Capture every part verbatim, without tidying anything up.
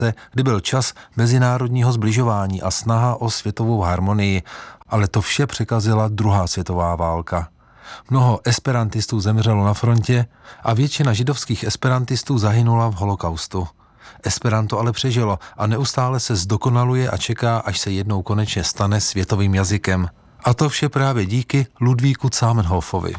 kdy byl čas mezinárodního zbližování a snaha o světovou harmonii, ale to vše překazila druhá světová válka. Mnoho esperantistů zemřelo na frontě a většina židovských esperantistů zahynula v holokaustu. Esperanto ale přežilo a neustále se zdokonaluje a čeká, až se jednou konečně stane světovým jazykem. A to vše právě díky Ludvíku Zamenhofovi.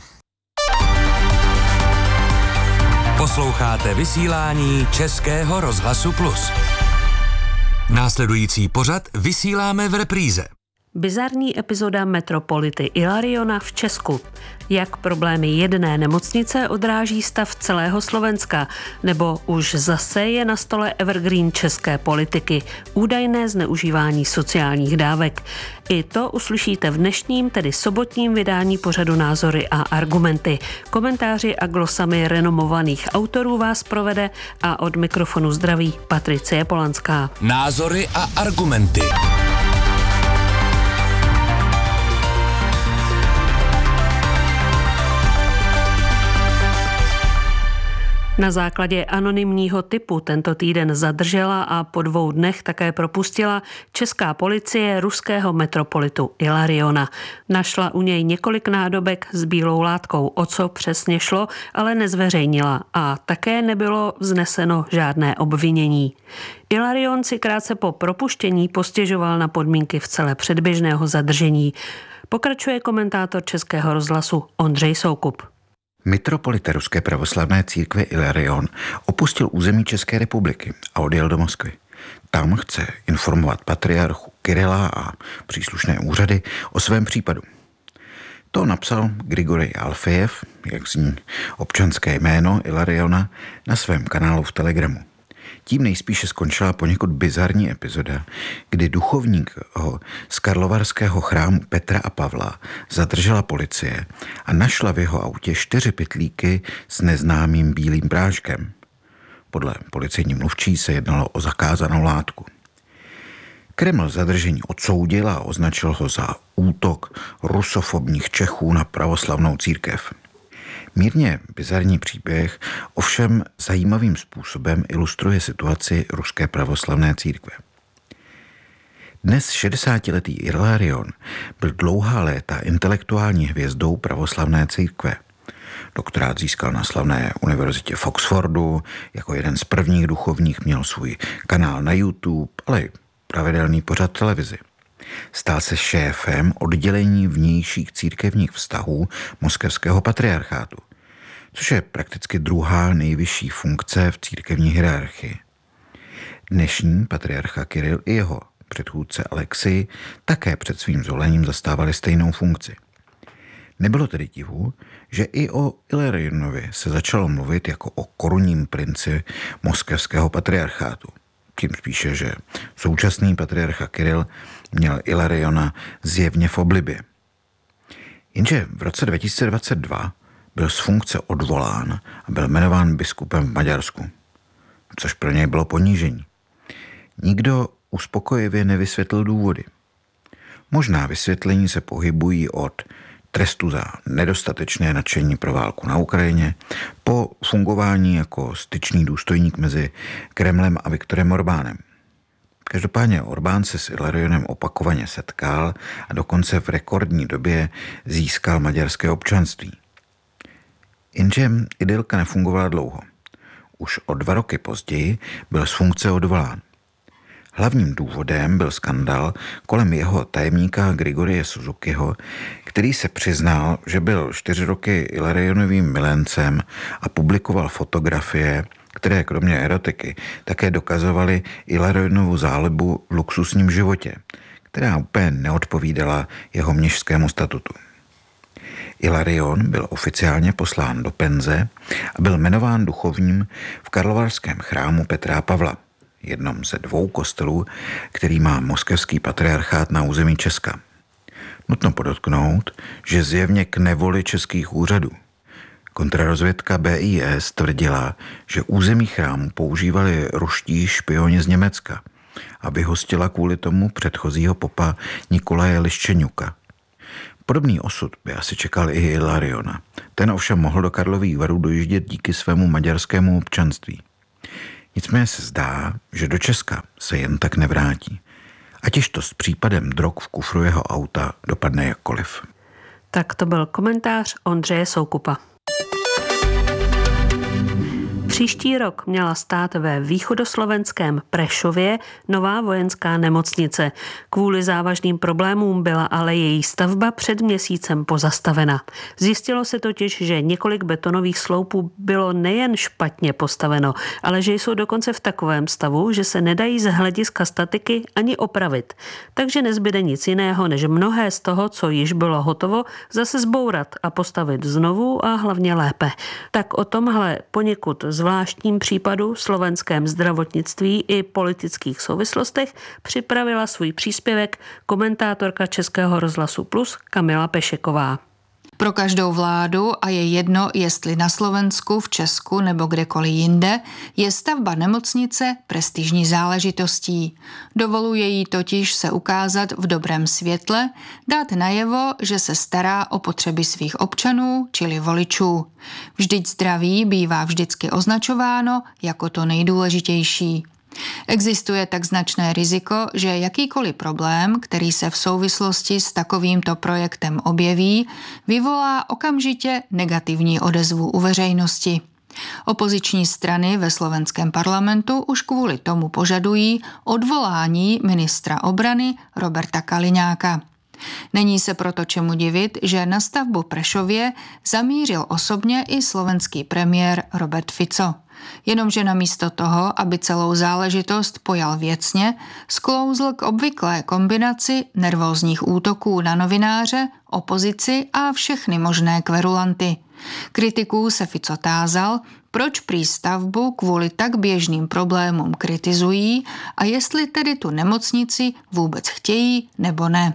Posloucháte vysílání Českého rozhlasu Plus. Následující pořad vysíláme v repríze. Bizarní epizoda metropolity Ilariona v Česku. Jak problémy jedné nemocnice odráží stav celého Slovenska, nebo už zase je na stole evergreen české politiky, údajné zneužívání sociálních dávek. I to uslyšíte v dnešním, tedy sobotním vydání pořadu Názory a argumenty. Komentáři a glosami renomovaných autorů vás provede a od mikrofonu zdraví Patricie Polanská. Názory a argumenty. Na základě anonymního tipu tento týden zadržela a po dvou dnech také propustila česká policie ruského metropolitu Ilariona. Našla u něj několik nádobek s bílou látkou, o co přesně šlo, ale nezveřejnila a také nebylo vzneseno žádné obvinění. Ilarion si krátce po propuštění postěžoval na podmínky v celé předběžného zadržení. Pokračuje komentátor Českého rozhlasu Ondřej Soukup. Mitropolita Ruské pravoslavné církve Ilarion opustil území České republiky a odjel do Moskvy. Tam chce informovat patriarchu Kirila a příslušné úřady o svém případu. To napsal Grigorij Alfejev, jak zní občanské jméno Ilariona, na svém kanálu v Telegramu. Tím nejspíše skončila poněkud bizarní epizoda, kdy duchovník ho z karlovarského chrámu Petra a Pavla zadržela policie a našla v jeho autě čtyři pytlíky s neznámým bílým práškem. Podle policejní mluvčí se jednalo o zakázanou látku. Kreml zadržení odsoudil a označil ho za útok rusofobních Čechů na pravoslavnou církev. Mírně bizarní příběh ovšem zajímavým způsobem ilustruje situaci Ruské pravoslavné církve. Dnes šedesátiletý Ilarion byl dlouhá léta intelektuální hvězdou pravoslavné církve. Doktorát získal na slavné univerzitě v Oxfordu, jako jeden z prvních duchovních měl svůj kanál na YouTube, ale i pravidelný pořad televizi. Stal se šéfem oddělení vnějších církevních vztahů moskevského patriarchátu, což je prakticky druhá nejvyšší funkce v církevní hierarchii. Dnešní patriarcha Kiril i jeho předchůdce Alexij také před svým zvolením zastávali stejnou funkci. Nebylo tedy divu, že i o Ilarionovi se začalo mluvit jako o korunním princi moskevského patriarchátu. Tím spíše, že současný patriarcha Kiril měl Ilariona zjevně v oblibě. Jenže v roce dva tisíce dvacet dva byl z funkce odvolán a byl jmenován biskupem v Maďarsku, což pro něj bylo ponížení. Nikdo uspokojivě nevysvětlil důvody. Možná vysvětlení se pohybují od trestu za nedostatečné nadšení pro válku na Ukrajině po fungování jako styčný důstojník mezi Kremlem a Viktorem Orbánem. Každopádně Orbán se s Ilarionem opakovaně setkal a dokonce v rekordní době získal maďarské občanství. Jenže idylka nefungovala dlouho. Už o dva roky později byl z funkce odvolán. Hlavním důvodem byl skandal kolem jeho tajemníka Grigorie Suzukiho, který se přiznal, že byl čtyři roky Ilarionovým milencem a publikoval fotografie, které kromě erotiky také dokazovaly Ilarionovu zálibu v luxusním životě, která úplně neodpovídala jeho mnišskému statutu. Ilarion byl oficiálně poslán do penze a byl jmenován duchovním v karlovarském chrámu Petra a Pavla, jednom ze dvou kostelů, který má moskevský patriarchát na území Česka. Nutno podotknout, že zjevně k nevoli českých úřadů. Kontrarozvědka B I S tvrdila, že území chrámu používali ruští špioni z Německa a vyhostila kvůli tomu předchozího popa Nikolaje Liščeňuka. Podobný osud by asi čekal i Ilariona. Ten ovšem mohl do Karlových Varů dojíždět díky svému maďarskému občanství. Nicméně se zdá, že do Česka se jen tak nevrátí. Ať již to s případem drog v kufru jeho auta dopadne jakkoliv. Tak to byl komentář Ondřeje Soukupa. Příští rok měla stát ve východoslovenském Prešově nová vojenská nemocnice. Kvůli závažným problémům byla ale její stavba před měsícem pozastavena. Zjistilo se totiž, že několik betonových sloupů bylo nejen špatně postaveno, ale že jsou dokonce v takovém stavu, že se nedají z hlediska statiky ani opravit. Takže nezbyde nic jiného, než mnohé z toho, co již bylo hotovo, zase zbourat a postavit znovu a hlavně lépe. Tak o tomhle poněkud zvláštním případu, slovenském zdravotnictví i politických souvislostech připravila svůj příspěvek komentátorka Českého rozhlasu Plus Kamila Pešeková. Pro každou vládu, a je jedno, jestli na Slovensku, v Česku nebo kdekoliv jinde, je stavba nemocnice prestižní záležitostí. Dovoluje jí totiž se ukázat v dobrém světle, dát najevo, že se stará o potřeby svých občanů, čili voličů. Vždyť zdraví bývá vždycky označováno jako to nejdůležitější. Existuje tak značné riziko, že jakýkoliv problém, který se v souvislosti s takovýmto projektem objeví, vyvolá okamžitě negativní odezvu u veřejnosti. Opoziční strany ve slovenském parlamentu už kvůli tomu požadují odvolání ministra obrany Roberta Kaliňáka. Není se proto čemu divit, že na stavbu Prešově zamířil osobně i slovenský premiér Robert Fico. Jenomže namísto toho, aby celou záležitost pojal věcně, sklouzl k obvyklé kombinaci nervózních útoků na novináře, opozici a všechny možné kverulanty. Kritiků se Fico tázal, proč prý stavbu kvůli tak běžným problémům kritizují a jestli tedy tu nemocnici vůbec chtějí nebo ne.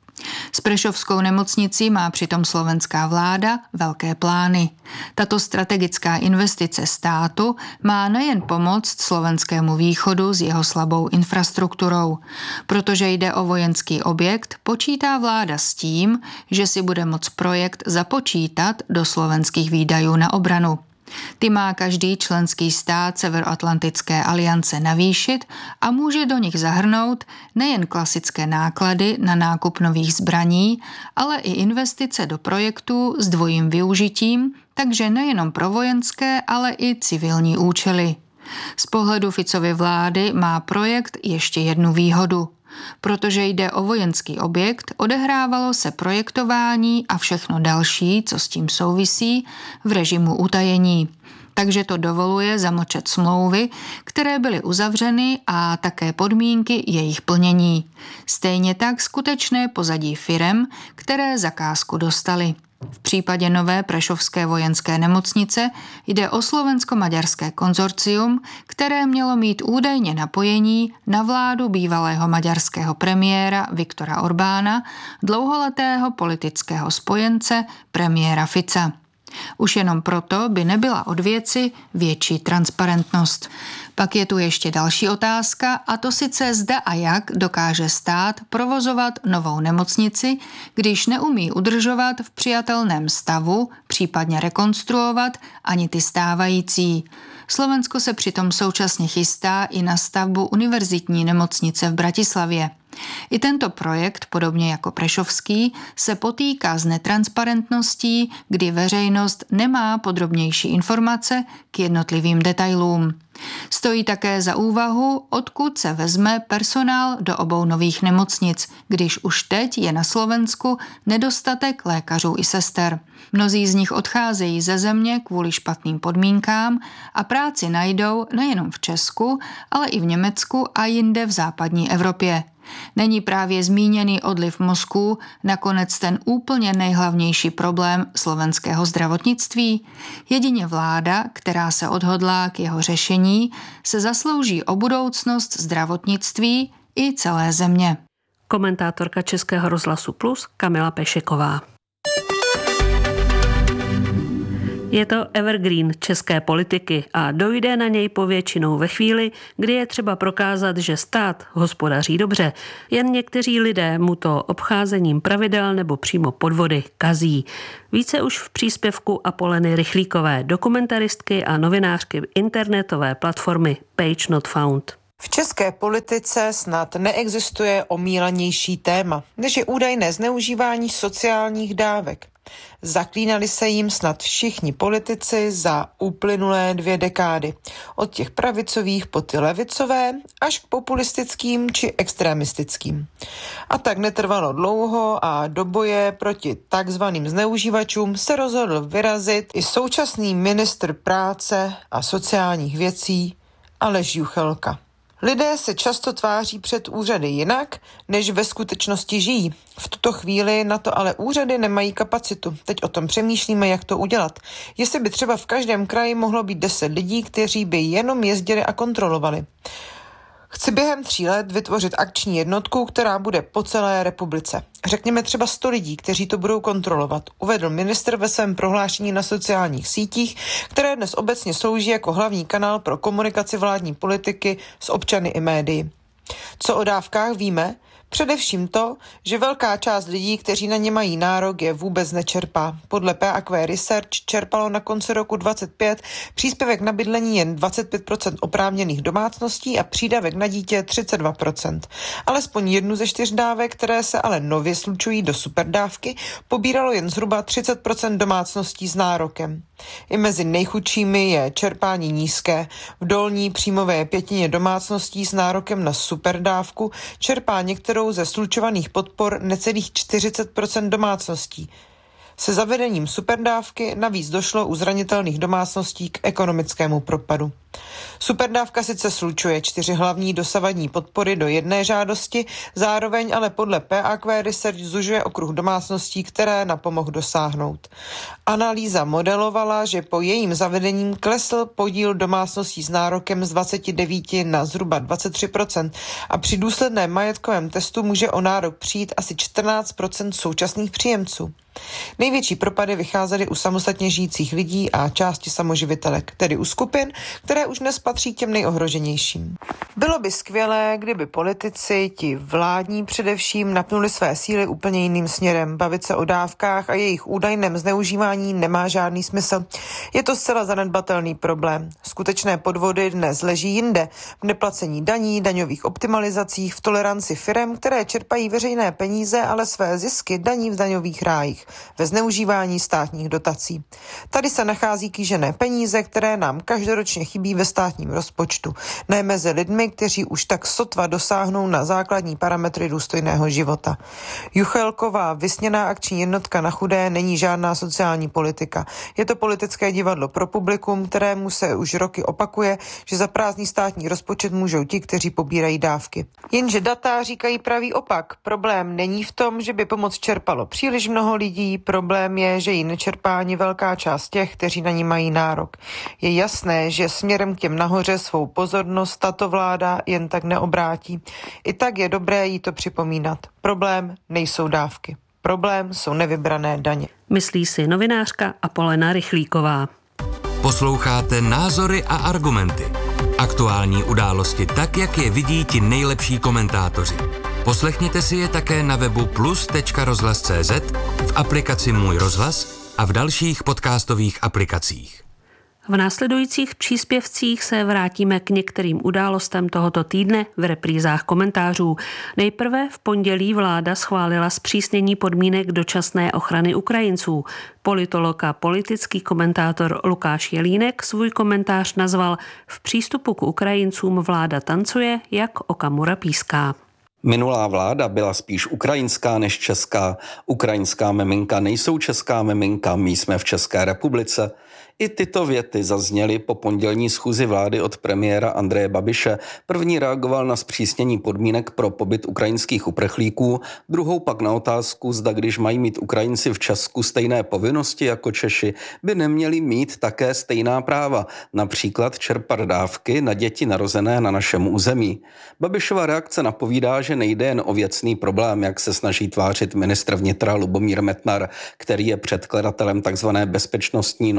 S prešovskou nemocnicí má přitom slovenská vláda velké plány. Tato strategická investice státu má nejen pomoct slovenskému východu s jeho slabou infrastrukturou. Protože jde o vojenský objekt, počítá vláda s tím, že si bude moct projekt započítat do slovenských výdajů na obranu. Ty má každý členský stát Severoatlantické aliance navýšit a může do nich zahrnout nejen klasické náklady na nákup nových zbraní, ale i investice do projektů s dvojím využitím, takže nejenom pro vojenské, ale i civilní účely. Z pohledu Ficovy vlády má projekt ještě jednu výhodu. Protože jde o vojenský objekt, odehrávalo se projektování a všechno další, co s tím souvisí, v režimu utajení. Takže to dovoluje zamlčet smlouvy, které byly uzavřeny a také podmínky jejich plnění. Stejně tak skutečné pozadí firem, které zakázku dostaly. V případě nové prešovské vojenské nemocnice jde o slovensko-maďarské konzorcium, které mělo mít údajně napojení na vládu bývalého maďarského premiéra Viktora Orbána, dlouholetého politického spojence premiéra Fica. Už jenom proto by nebyla od věci větší transparentnost. Pak je tu ještě další otázka, a to sice zda a jak dokáže stát provozovat novou nemocnici, když neumí udržovat v přijatelném stavu, případně rekonstruovat ani ty stávající. Slovensko se přitom současně chystá i na stavbu univerzitní nemocnice v Bratislavě. I tento projekt, podobně jako prešovský, se potýká s netransparentností, kdy veřejnost nemá podrobnější informace k jednotlivým detailům. Stojí také za úvahu, odkud se vezme personál do obou nových nemocnic, když už teď je na Slovensku nedostatek lékařů i sester. Mnozí z nich odcházejí ze země kvůli špatným podmínkám a práci najdou nejenom v Česku, ale i v Německu a jinde v západní Evropě. Není právě zmíněný odliv mozků nakonec ten úplně nejhlavnější problém slovenského zdravotnictví? Jedině vláda, která se odhodlá k jeho řešení, se zaslouží o budoucnost zdravotnictví i celé země. Komentátorka Českého rozhlasu Plus Kamila Pešeková. Je to evergreen české politiky a dojde na něj povětšinou ve chvíli, kdy je třeba prokázat, že stát hospodaří dobře. Jen někteří lidé mu to obcházením pravidel nebo přímo podvody kazí. Více už v příspěvku Apoleny Rychlíkové, dokumentaristky a novinářky internetové platformy Page Not Found. V české politice snad neexistuje omílanější téma, než je údajné zneužívání sociálních dávek. Zaklínali se jim snad všichni politici za uplynulé dvě dekády. Od těch pravicových po ty levicové až k populistickým či extremistickým. A tak netrvalo dlouho a do boje proti takzvaným zneužívačům se rozhodl vyrazit i současný ministr práce a sociálních věcí Aleš Juchelka. Lidé se často tváří před úřady jinak, než ve skutečnosti žijí. V tuto chvíli na to ale úřady nemají kapacitu. Teď o tom přemýšlíme, jak to udělat. Jestli by třeba v každém kraji mohlo být deset lidí, kteří by jenom jezdili a kontrolovali. Chci během tří let vytvořit akční jednotku, která bude po celé republice. Řekněme třeba sto lidí, kteří to budou kontrolovat, uvedl ministr ve svém prohlášení na sociálních sítích, které dnes obecně slouží jako hlavní kanál pro komunikaci vládní politiky s občany i médii. Co o dávkách víme? Především to, že velká část lidí, kteří na ně mají nárok, je vůbec nečerpá. Podle P A Q Research čerpalo na konci roku dvacet pět příspěvek na bydlení jen dvacet pět procent oprávněných domácností a přídavek na dítě třicet dva procent. Alespoň jednu ze čtyř dávek, které se ale nově slučují do superdávky, pobíralo jen zhruba třicet procent domácností s nárokem. I mezi nejchudšími je čerpání nízké. V dolní příjmové pětině domácností s nárokem na superdávku čerpá některou ze slučovaných podpor necelých čtyřicet procent domácností. Se zavedením superdávky navíc došlo u zranitelných domácností k ekonomickému propadu. Superdávka sice slučuje čtyři hlavní dosavadní podpory do jedné žádosti, zároveň ale podle P A Q Research zužuje okruh domácností, které na pomoc dosáhnout. Analýza modelovala, že po jejím zavedením klesl podíl domácností s nárokem z dvacet devět na zhruba dvacet tři procent a při důsledném majetkovém testu může o nárok přijít asi čtrnáct procent současných příjemců. Největší propady vycházely u samostatně žijících lidí a části samoživitelek, tedy u skupin, které už dnes patří těm nejohroženějším. Bylo by skvělé, kdyby politici, ti vládní především, napnuli své síly úplně jiným směrem. Bavit se o dávkách a jejich údajném zneužívání nemá žádný smysl. Je to zcela zanedbatelný problém. Skutečné podvody dnes leží jinde, v neplacení daní, daňových optimalizacích, v toleranci firem, které čerpají veřejné peníze, ale své zisky daní v daňových rájích, ve zneužívání státních dotací. Tady se nachází kýžené peníze, které nám každoročně chybí ve státním rozpočtu, ne mezi lidmi, kteří už tak sotva dosáhnou na základní parametry důstojného života. Juchelková vysněná akční jednotka na chudé není žádná sociální politika. Je to politické divadlo pro publikum, kterému se už roky opakuje, že za prázdný státní rozpočet můžou ti, kteří pobírají dávky. Jenže data říkají pravý opak. Problém není v tom, že by pomoc čerpalo příliš mnoho lidí, problém je, že ji nečerpá ani velká část těch, kteří na ní mají nárok. Je jasné, že směrem k těm nahoře svou pozornost tato vláda jen tak neobrátí. I tak je dobré jí to připomínat. Problém nejsou dávky. Problém jsou nevybrané daně. Myslí si novinářka Apolena Rychlíková. Posloucháte Názory a argumenty. Aktuální události tak, jak je vidí ti nejlepší komentátoři. Poslechněte si je také na webu plus tečka rozhlas tečka cé zet, v aplikaci Můj rozhlas a v dalších podcastových aplikacích. V následujících příspěvcích se vrátíme k některým událostem tohoto týdne v reprízách komentářů. Nejprve v pondělí vláda schválila zpřísnění podmínek dočasné ochrany Ukrajinců. Politolog a politický komentátor Lukáš Jelínek svůj komentář nazval V přístupu k Ukrajincům vláda tancuje, jak Okamura píská. Minulá vláda byla spíš ukrajinská než česká. Ukrajinská miminka nejsou česká miminka, my jsme v České republice. I tyto věty zazněly po pondělní schůzi vlády od premiéra Andreje Babiše. První reagoval na zpřísnění podmínek pro pobyt ukrajinských uprchlíků, druhou pak na otázku, zda když mají mít Ukrajinci v Česku stejné povinnosti jako Češi, by neměli mít také stejná práva, například čerpat dávky na děti narozené na našem území. Babišova reakce napovídá, že nejde jen o věcný problém, jak se snaží tvářit ministr vnitra Lubomír Metnar, který je předkladatelem tzv. bezpečnostní novely,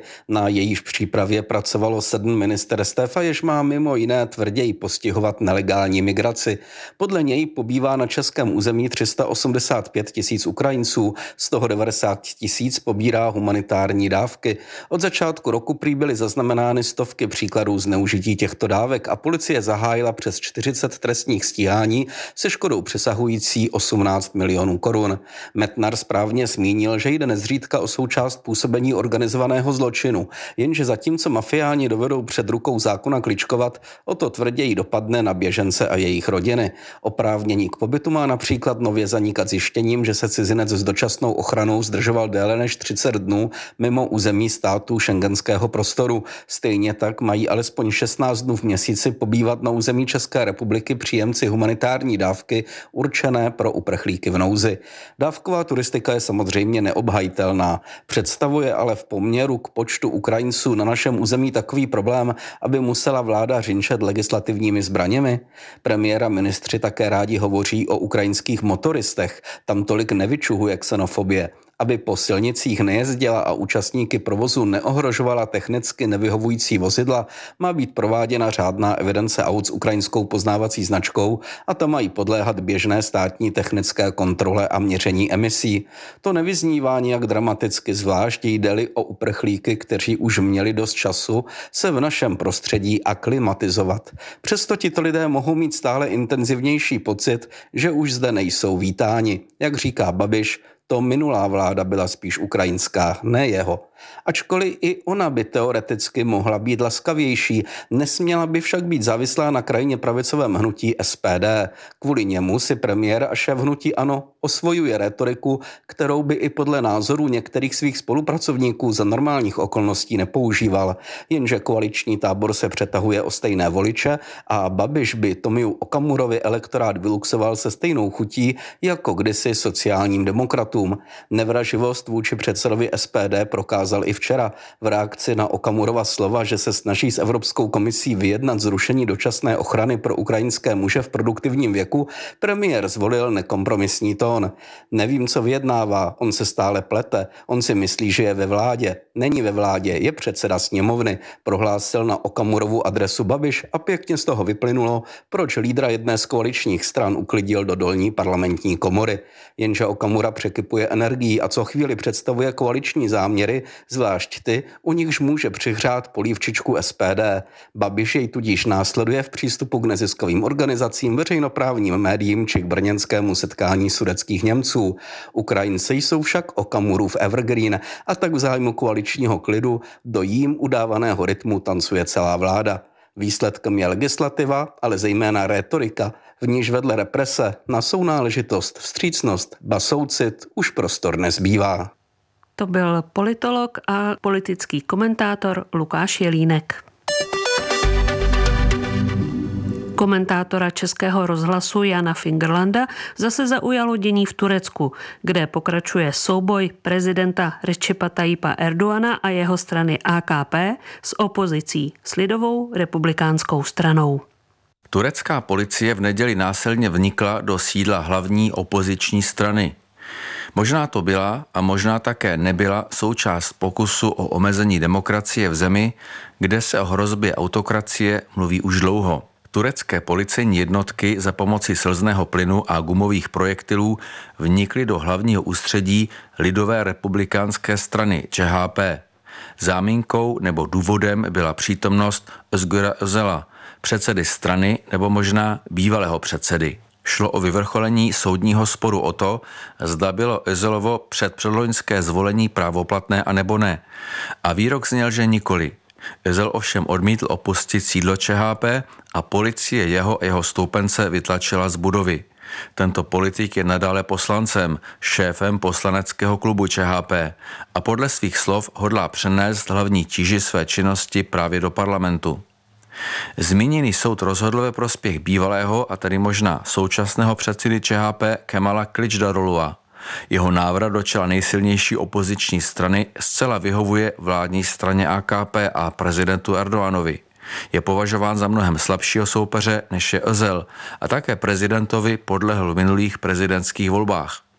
Na jejíž přípravě pracovalo sedm ministerstev a jež má mimo jiné tvrději postihovat nelegální migraci. Podle něj pobývá na českém území tři sta osmdesát pět tisíc Ukrajinců, z toho devadesát tisíc pobírá humanitární dávky. Od začátku roku prý byly zaznamenány stovky příkladů zneužití těchto dávek a policie zahájila přes čtyřicet trestních stíhání se škodou přesahující osmnáct milionů korun. Metnar správně zmínil, že jde nezřídka o součást působení organizovaného zločinu, jenže zatímco mafiáni dovedou před rukou zákona kličkovat, o to tvrději dopadne na běžence a jejich rodiny. Oprávnění k pobytu má například nově zanikat zjištěním, že se cizinec s dočasnou ochranou zdržoval déle než třicet dnů mimo území států schengenského prostoru. Stejně tak mají alespoň šestnáct dnů v měsíci pobývat na území České republiky příjemci humanitární dávky určené pro uprchlíky v nouzi. Dávková turistika je samozřejmě neobhajitelná. Představuje ale v poměru k počtu Ukrajinců na našem území takový problém, aby musela vláda řinčet legislativními zbraněmi. Premiér a ministři také rádi hovoří o ukrajinských motoristech. Tam tolik nevyčuhuje xenofobie. Aby po silnicích nejezdila a účastníky provozu neohrožovala technicky nevyhovující vozidla, má být prováděna řádná evidence aut s ukrajinskou poznávací značkou a ta mají podléhat běžné státní technické kontrole a měření emisí. To nevyznívá nijak dramaticky, zvlášť jde-li o uprchlíky, kteří už měli dost času se v našem prostředí aklimatizovat. Přesto tito lidé mohou mít stále intenzivnější pocit, že už zde nejsou vítáni. Jak říká Babiš, to minulá vláda byla spíš ukrajinská, ne jeho. Ačkoliv i ona by teoreticky mohla být laskavější, nesměla by však být závislá na krajně pravicovém hnutí S P D. Kvůli němu si premiér a šéf hnutí ANO osvojuje rétoriku, kterou by i podle názorů některých svých spolupracovníků za normálních okolností nepoužíval. Jenže koaliční tábor se přetahuje o stejné voliče a Babiš by Tomiu Okamurovi elektorát vyluxoval se stejnou chutí jako kdysi sociálním demokratům. Nevraživost vůči předsedovi S P D prokázal i včera v reakci na Okamurova slova, že se snaží s Evropskou komisí vyjednat zrušení dočasné ochrany pro ukrajinské muže v produktivním věku. Premiér zvolil nekompromisní tón. Nevím, co vyjednává, on se stále plete, on si myslí, že je ve vládě. Není ve vládě, je předseda sněmovny, prohlásil na Okamurovu adresu Babiš a pěkně z toho vyplynulo, proč lídra jedné z koaličních stran uklidil do dolní parlamentní komory. Jenže Okamura překypuje energií a co chvíli představuje koaliční záměry, zvlášť ty, u nichž může přihřát polívčičku S P D. Babiš jej tudíž následuje v přístupu k neziskovým organizacím, veřejnoprávním médiím či k brněnskému setkání sudetských Němců. Ukrajinci jsou však Okamurův evergreen a tak v zájmu koaličního klidu do jím udávaného rytmu tancuje celá vláda. Výsledkem je legislativa, ale zejména rétorika, v níž vedle represe na sounáležitost, vstřícnost, ba soucit už prostor nezbývá. To byl politolog a politický komentátor Lukáš Jelínek. Komentátora Českého rozhlasu Jana Fingerlanda zase zaujalo dění v Turecku, kde pokračuje souboj prezidenta Recepa Tayyipa Erdogana a jeho strany A K P s opozicí, s lidovou republikánskou stranou. Turecká policie v neděli násilně vnikla do sídla hlavní opoziční strany. Možná to byla a možná také nebyla součást pokusu o omezení demokracie v zemi, kde se o hrozbě autokracie mluví už dlouho. Turecké policejní jednotky za pomoci slzného plynu a gumových projektilů vnikly do hlavního ústředí lidové republikánské strany Č H P. Záminkou nebo důvodem byla přítomnost Özgura Özala, předsedy strany nebo možná bývalého předsedy. Šlo o vyvrcholení soudního sporu o to, zda bylo Özelovo před předloňské zvolení právoplatné a nebo ne. A výrok zněl, že nikoli. Özel ovšem odmítl opustit sídlo Č H P a policie jeho a jeho stoupence vytlačila z budovy. Tento politik je nadále poslancem, šéfem poslaneckého klubu Č H P a podle svých slov hodlá přenést hlavní tíži své činnosti právě do parlamentu. Zmíněný soud rozhodl ve prospěch bývalého a tedy možná současného předsedy Č H P Kemala Kılıçdaroğlu'a. Jeho návrat do čela nejsilnější opoziční strany zcela vyhovuje vládní straně A K P a prezidentu Erdoganovi. Je považován za mnohem slabšího soupeře, než je Özel, a také prezidentovi podlehl v minulých prezidentských volbách.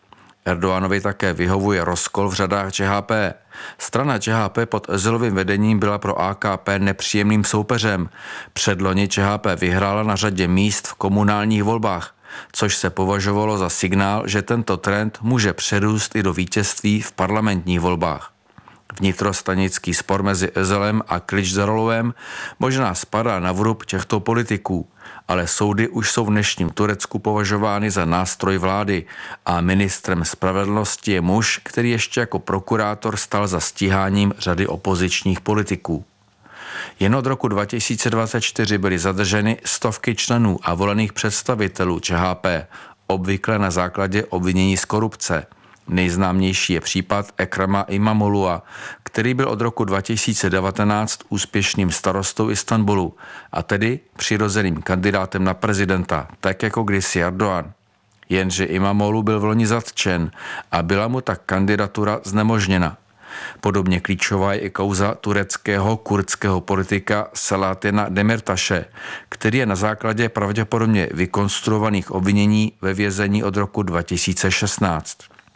Erdoganovi také vyhovuje rozkol v řadách Č H P. Strana Č H P pod Özalovým vedením byla pro A K P nepříjemným soupeřem. Předloni Č H P vyhrála na řadě míst v komunálních volbách, což se považovalo za signál, že tento trend může přerůst i do vítězství v parlamentních volbách. Vnitrostanický spor mezi Özalem a Kılıçdaroğluem možná spadá na vrub těchto politiků, ale soudy už jsou v dnešním Turecku považovány za nástroj vlády a ministrem spravedlnosti je muž, který ještě jako prokurátor stal za stíháním řady opozičních politiků. Jen od roku dva tisíce dvacet čtyři byly zadrženy stovky členů a volených představitelů Č H P, obvykle na základě obvinění z korupce. Nejznámější je případ Ekrema İmamoğlu'a, který byl od roku dva tisíce devatenáct úspěšným starostou Istanbulu a tedy přirozeným kandidátem na prezidenta, tak jako kdysi Erdogan. Jenže İmamoğlu byl vloni zatčen a byla mu tak kandidatura znemožněna. Podobně klíčová je i kauza tureckého kurdského politika Selahattina Demirtaše, který je na základě pravděpodobně vykonstruovaných obvinění ve vězení od roku dva tisíce šestnáct.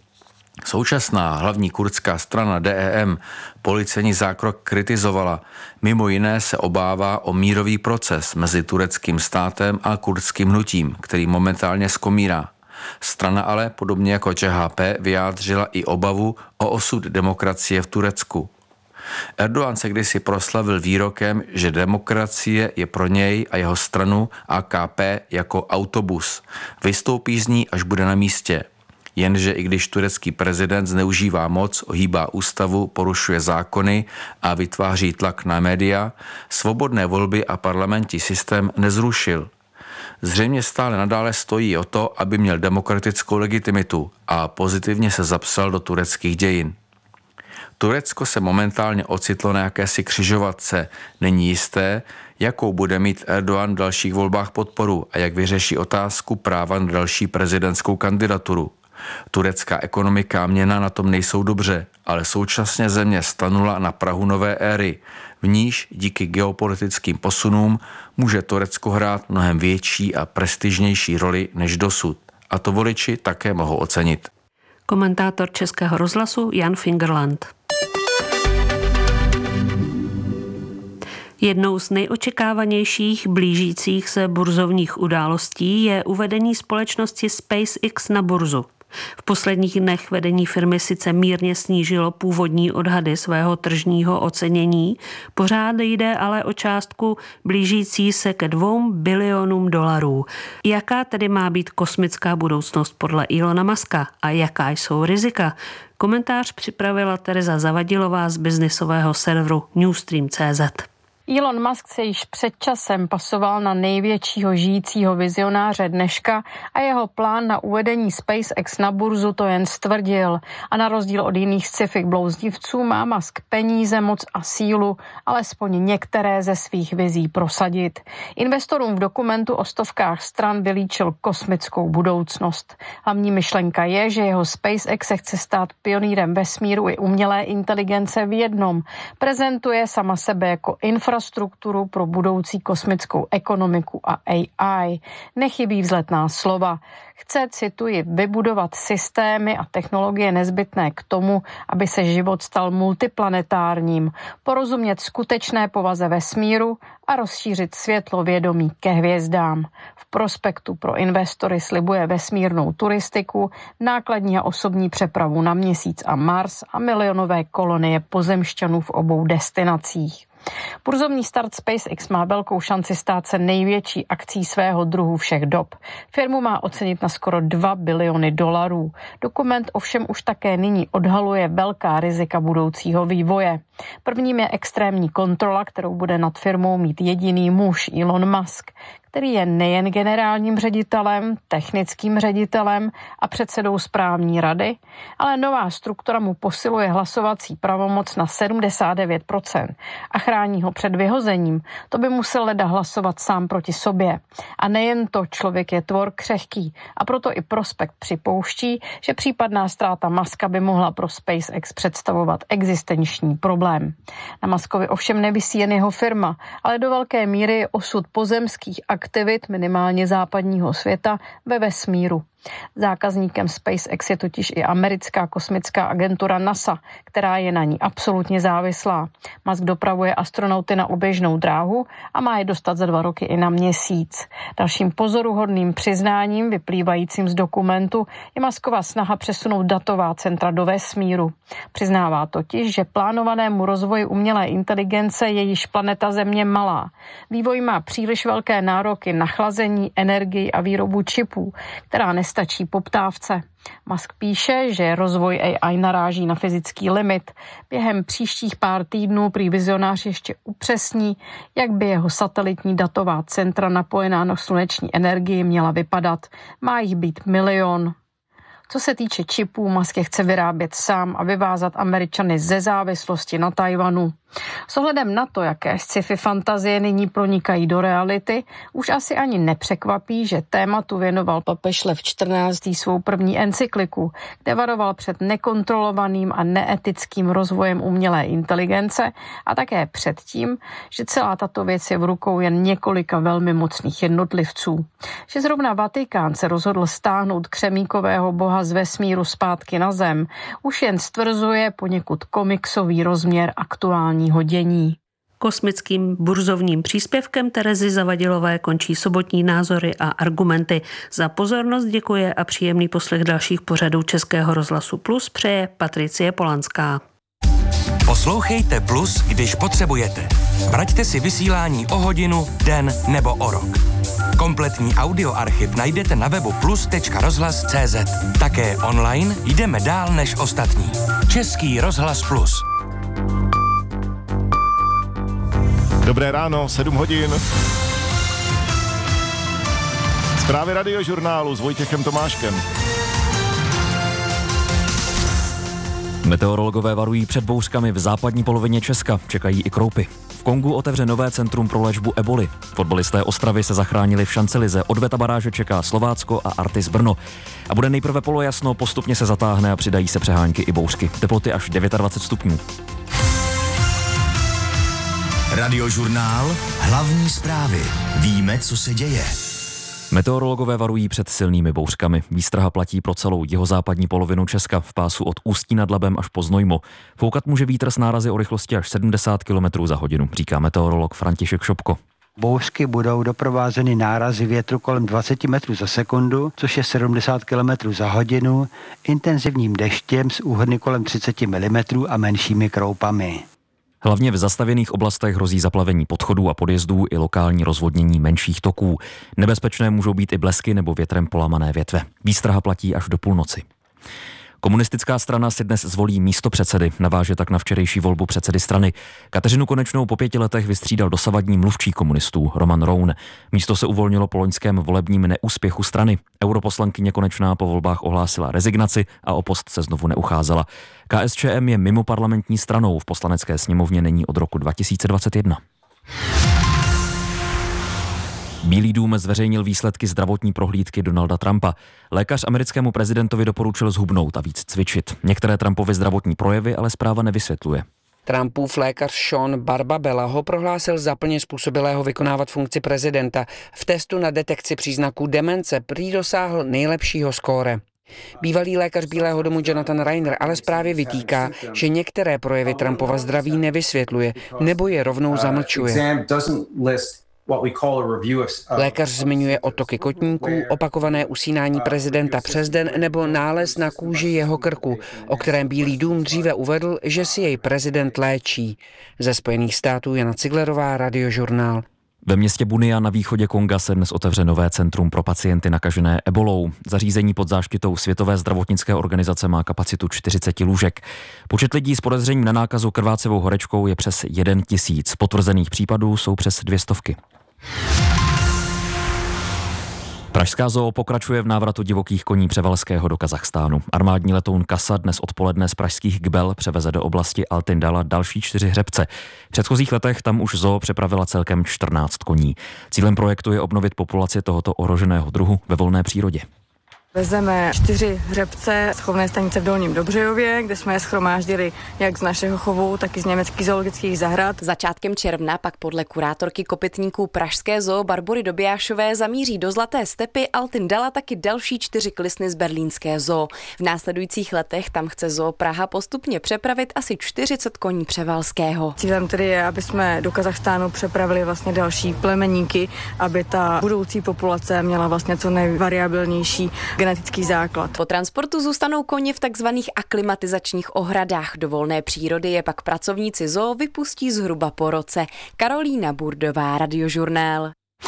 Současná hlavní kurdská strana D E M policejní zákrok kritizovala. Mimo jiné se obává o mírový proces mezi tureckým státem a kurdským hnutím, který momentálně skomírá. Strana ale, podobně jako Č H P, vyjádřila i obavu o osud demokracie v Turecku. Erdogan se kdysi proslavil výrokem, že demokracie je pro něj a jeho stranu A K P jako autobus. Vystoupí z ní, až bude na místě. Jenže i když turecký prezident zneužívá moc, ohýbá ústavu, porušuje zákony a vytváří tlak na média, svobodné volby a parlamentní systém nezrušil. Zřejmě stále nadále stojí o to, aby měl demokratickou legitimitu a pozitivně se zapsal do tureckých dějin. Turecko se momentálně ocitlo na jakési křižovatce. Není jisté, jakou bude mít Erdogan v dalších volbách podporu a jak vyřeší otázku práva na další prezidentskou kandidaturu. Turecká ekonomika a měna na tom nejsou dobře, ale současně země stanula na prahu nové éry, v níž díky geopolitickým posunům může Turecko hrát mnohem větší a prestižnější roli než dosud. A to voliči také mohou ocenit. Komentátor Českého rozhlasu Jan Fingerland. Jednou z nejočekávanějších blížících se burzovních událostí je uvedení společnosti SpaceX na burzu. V posledních dnech vedení firmy sice mírně snížilo původní odhady svého tržního ocenění, pořád jde ale o částku blížící se ke dvou bilionům dolarů. Jaká tedy má být kosmická budoucnost podle Elona Muska a jaká jsou rizika? Komentář připravila Tereza Zavadilová z biznisového serveru Newstream tečka cé zet. Elon Musk se již před časem pasoval na největšího žijícího vizionáře dneška a jeho plán na uvedení SpaceX na burzu to jen stvrdil. A na rozdíl od jiných sci-fi blouznivců má Musk peníze, moc a sílu, alespoň některé ze svých vizí prosadit. Investorům v dokumentu o stovkách stran vylíčil kosmickou budoucnost. Hlavní myšlenka je, že jeho SpaceX se chce stát pionýrem vesmíru i umělé inteligence v jednom. Prezentuje sama sebe jako infrastrukturu infrastrukturu pro budoucí kosmickou ekonomiku a A I. Nechybí vzletná slova. Chce, cituji, vybudovat systémy a technologie nezbytné k tomu, aby se život stal multiplanetárním, porozumět skutečné povaze vesmíru a rozšířit světlovědomí ke hvězdám. V prospektu pro investory slibuje vesmírnou turistiku, nákladní a osobní přepravu na Měsíc a Mars a milionové kolonie pozemšťanů v obou destinacích. Burzovní start SpaceX má velkou šanci stát se největší akcí svého druhu všech dob. Firmu má ocenit na skoro dva biliony dolarů. Dokument ovšem už také nyní odhaluje velká rizika budoucího vývoje. Prvním je extrémní kontrola, kterou bude nad firmou mít jediný muž Elon Musk, který je nejen generálním ředitelem, technickým ředitelem a předsedou správní rady, ale nová struktura mu posiluje hlasovací pravomoc na sedmdesát devět procent a chrání ho před vyhozením. To by musel leda hlasovat sám proti sobě. A nejen to, člověk je tvor křehký a proto i prospekt připouští, že případná ztráta Muska by mohla pro SpaceX představovat existenční problém. Na Muskovi ovšem nevisí jen jeho firma, ale do velké míry je osud pozemských akcí aktivit minimálně západního světa ve vesmíru. Zákazníkem SpaceX je totiž i americká kosmická agentura NASA, která je na ní absolutně závislá. Musk dopravuje astronauty na oběžnou dráhu a má je dostat za dva roky i na měsíc. Dalším pozoruhodným přiznáním vyplývajícím z dokumentu je Muskova snaha přesunout datová centra do vesmíru. Přiznává totiž, že plánovanému rozvoji umělé inteligence je již planeta Země malá. Vývoj má příliš velké nároky na chlazení, energii a výrobu čipů, která nestačí poptávce. Musk píše, že rozvoj A I naráží na fyzický limit. Během příštích pár týdnů prý vizionář ještě upřesní, jak by jeho satelitní datová centra napojená na sluneční energii měla vypadat. Má jich být milion. Co se týče čipů, Musk je chce vyrábět sám a vyvázat Američany ze závislosti na Tajvanu. S ohledem na to, jaké sci-fi fantazie nyní pronikají do reality, už asi ani nepřekvapí, že tématu věnoval papež Lev čtrnáctý svou první encykliku, kde varoval před nekontrolovaným a neetickým rozvojem umělé inteligence a také před tím, že celá tato věc je v rukou jen několika velmi mocných jednotlivců. Že zrovna Vatikán se rozhodl stáhnout křemíkového boha z vesmíru zpátky na zem, už jen stvrzuje poněkud komiksový rozměr aktuální dění. Kosmickým burzovním příspěvkem Terezy Zavadilové končí sobotní názory a argumenty. Za pozornost děkuje a příjemný poslech dalších pořadů Českého rozhlasu Plus přeje Patricie Polanská. Poslouchejte Plus, když potřebujete. Vraťte si vysílání o hodinu, den nebo o rok. Kompletní audioarchiv najdete na webu plus tečka rozhlas tečka cé zet. Také online jdeme dál než ostatní. Český rozhlas Plus. Dobré ráno, sedm hodin. Zprávy Radiožurnálu s Vojtěchem Tomáškem. Meteorologové varují před bouřkami v západní polovině Česka, čekají i kroupy. V Kongu otevře nové centrum pro léčbu eboli. Fotbalisté Ostravy se zachránili v šancelize, odveta baráže čeká Slovácko a Artis Brno. A bude nejprve polojasno, postupně se zatáhne a přidají se přehánky i bouřky. Teploty až dvacet devět stupňů. Radiožurnál, hlavní zprávy. Víme, co se děje. Meteorologové varují před silnými bouřkami. Výstraha platí pro celou jihozápadní polovinu Česka v pásu od Ústí nad Labem až po Znojmo. Foukat může vítr s nárazy o rychlosti až sedmdesát kilometrů za hodinu, říká meteorolog František Šopko. Bouřky budou doprovázeny nárazy větru kolem dvacet metrů za sekundu, což je sedmdesát kilometrů za hodinu, intenzivním deštěm s úhrny kolem třicet milimetrů a menšími kroupami. Hlavně v zastavěných oblastech hrozí zaplavení podchodů a podjezdů i lokální rozvodnění menších toků. Nebezpečné můžou být i blesky nebo větrem polamané větve. Výstraha platí až do půlnoci. Komunistická strana si dnes zvolí místopředsedy, naváže tak na včerejší volbu předsedy strany. Kateřinu Konečnou po pěti letech vystřídal dosavadní mluvčí komunistů Roman Roun. Místo se uvolnilo po loňském volebním neúspěchu strany. Europoslankyně Konečná po volbách ohlásila rezignaci a o post se znovu neucházela. K S Č M je mimo parlamentní stranou, v poslanecké sněmovně není od roku dva tisíce dvacet jedna. Bílý dům zveřejnil výsledky zdravotní prohlídky Donalda Trumpa. Lékař americkému prezidentovi doporučil zhubnout a víc cvičit. Některé Trumpovy zdravotní projevy ale zpráva nevysvětluje. Trumpův lékař Sean Barbabella ho prohlásil za plně způsobilého vykonávat funkci prezidenta. V testu na detekci příznaků demence prý dosáhl nejlepšího skóre. Bývalý lékař Bílého domu Jonathan Reiner ale zprávě vytýká, že některé projevy Trumpova zdraví nevysvětluje nebo je rovnou zamlčuje. Lékař zmiňuje otoky kotníků, opakované usínání prezidenta přes den nebo nález na kůži jeho krku, o kterém Bílý dům dříve uvedl, že si jej prezident léčí. Ze Spojených států Jana Ciglerová, Radiožurnál. Ve městě Bunia na východě Konga se dnes otevře nové centrum pro pacienty nakažené ebolou. Zařízení pod záštitou Světové zdravotnické organizace má kapacitu čtyřicet lůžek. Počet lidí s podezřením na nákazu krvácevou horečkou je přes jeden tisíc. Potvrzených případů jsou přes dvě stovky. Pražská zoo pokračuje v návratu divokých koní Převalského do Kazachstánu. Armádní letoun Kasa dnes odpoledne z pražských Gbel převeze do oblasti Altindala další čtyři hřebce. V předchozích letech tam už zoo přepravila celkem čtrnáct koní. Cílem projektu je obnovit populaci tohoto ohroženého druhu ve volné přírodě. Vezeme čtyři hřebce z chovné stanice v Dolním Dobřejově, kde jsme je shromáždili jak z našeho chovu, tak i z německých zoologických zahrad. Začátkem června pak podle kurátorky kopytníků Pražské zoo Barbory Dobijášové zamíří do Zlaté stepy Altin Dala taky další čtyři klisny z berlínské zoo. V následujících letech tam chce zoo Praha postupně přepravit asi čtyřicet koní Převalského. Cílem tedy je, aby jsme do Kazachstánu přepravili vlastně další plemeníky, aby ta budoucí populace měla vlastně co nejvariabilnější genetický základ. Po transportu zůstanou koně v takzvaných aklimatizačních ohradách. Do volné přírody je pak pracovníci zoo vypustí zhruba po roce. Karolína Burdová, Radiožurnál.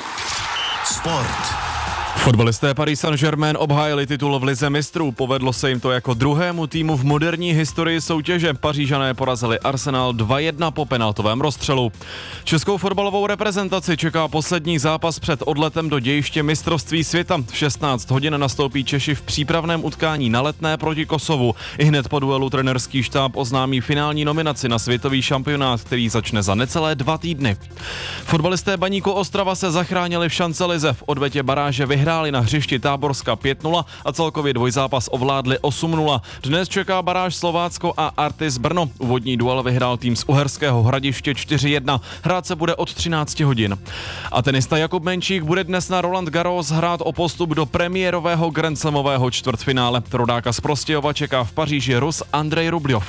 Sport. Fotbalisté Paris Saint-Germain obhájili titul v lize mistrů. Povedlo se jim to jako druhému týmu v moderní historii soutěže. Pařížané porazili Arsenal dva jedna po penaltovém rozstřelu. Českou fotbalovou reprezentaci čeká poslední zápas před odletem do dějiště mistrovství světa. V šestnáct hodin nastoupí Češi v přípravném utkání na Letné proti Kosovu. I hned po duelu trenerský štáb oznámí finální nominaci na světový šampionát, který začne za necelé dva týdny. Fotbalisté Baníku Ostrava se zachránili v Šancelize. V odvetě baráže vyhráli na hřišti Táborska pět nula a celkově dvojzápas ovládli osm nula. Dnes čeká baráž Slovácko a Artis Brno. Úvodní duel vyhrál tým z Uherského Hradiště čtyři jedna. Hrát se bude od třináct hodin. A tenista Jakub Menčík bude dnes na Roland Garros hrát o postup do premiérového grandslamového čtvrtfinále. Rodáka z Prostějova čeká v Paříži Rus Andrej Rubljov.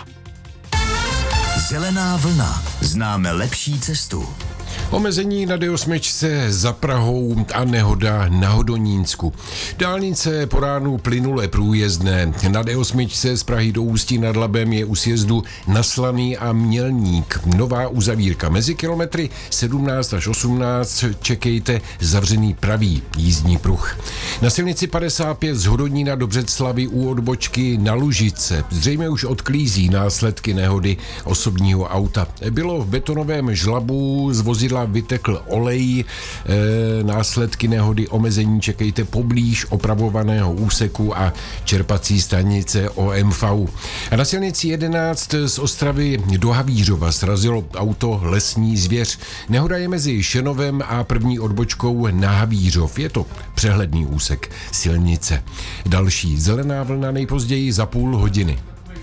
Zelená vlna. Známe lepší cestu. Omezení na D osm za Prahou a nehoda na Hodonínsku. Dálnice po ránu plynule průjezdné. Na D osm z Prahy do Ústí nad Labem je u sjezdu Naslaný a Mělník. Nová uzavírka. Mezi kilometry sedmnáct až osmnáct čekejte zavřený pravý jízdní pruh. Na silnici padesát pět z Hodonína do Břeclavy u odbočky na Lužice. Zřejmě už odklízí následky nehody osobního auta. Bylo v betonovém žlabu z vozidla vytekl olej, e, následky nehody, omezení čekejte poblíž opravovaného úseku a čerpací stanice O M V. A na silnici jedenáct z Ostravy do Havířova srazilo auto lesní zvěř. Nehoda je mezi Šenovem a první odbočkou na Havířov. Je to přehledný úsek silnice. Další zelená vlna nejpozději za půl hodiny.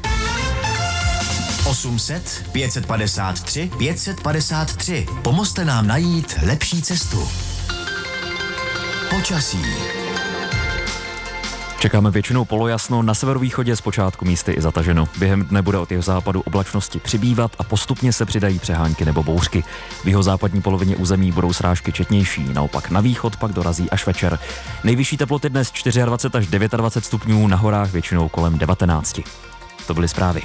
osm set, pět set padesát tři, pět set padesát tři. Pomozte nám najít lepší cestu. Počasí. Čekáme většinou polojasno, na severovýchodě zpočátku místy i zataženo. Během dne bude od jeho západu oblačnosti přibývat a postupně se přidají přehánky nebo bouřky. V jeho západní polovině území budou srážky četnější, naopak na východ pak dorazí až večer. Nejvyšší teploty dnes dvacet čtyři až dvacet devět stupňů, na horách většinou kolem devatenáct. To byly zprávy.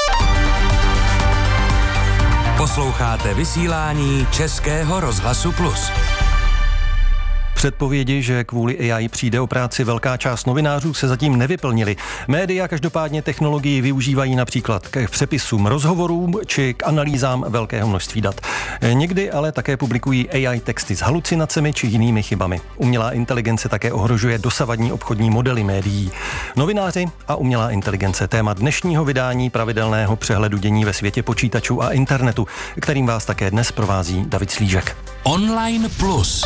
Posloucháte vysílání Českého rozhlasu Plus. Předpovědi, že kvůli A I přijde o práci velká část novinářů, se zatím nevyplnily. Média každopádně technologii využívají například k přepisům rozhovorů či k analýzám velkého množství dat. Někdy ale také publikují A I texty s halucinacemi či jinými chybami. Umělá inteligence také ohrožuje dosavadní obchodní modely médií. Novináři a umělá inteligence, téma dnešního vydání pravidelného přehledu dění ve světě počítačů a internetu, kterým vás také dnes provází David Slížek. Online Plus.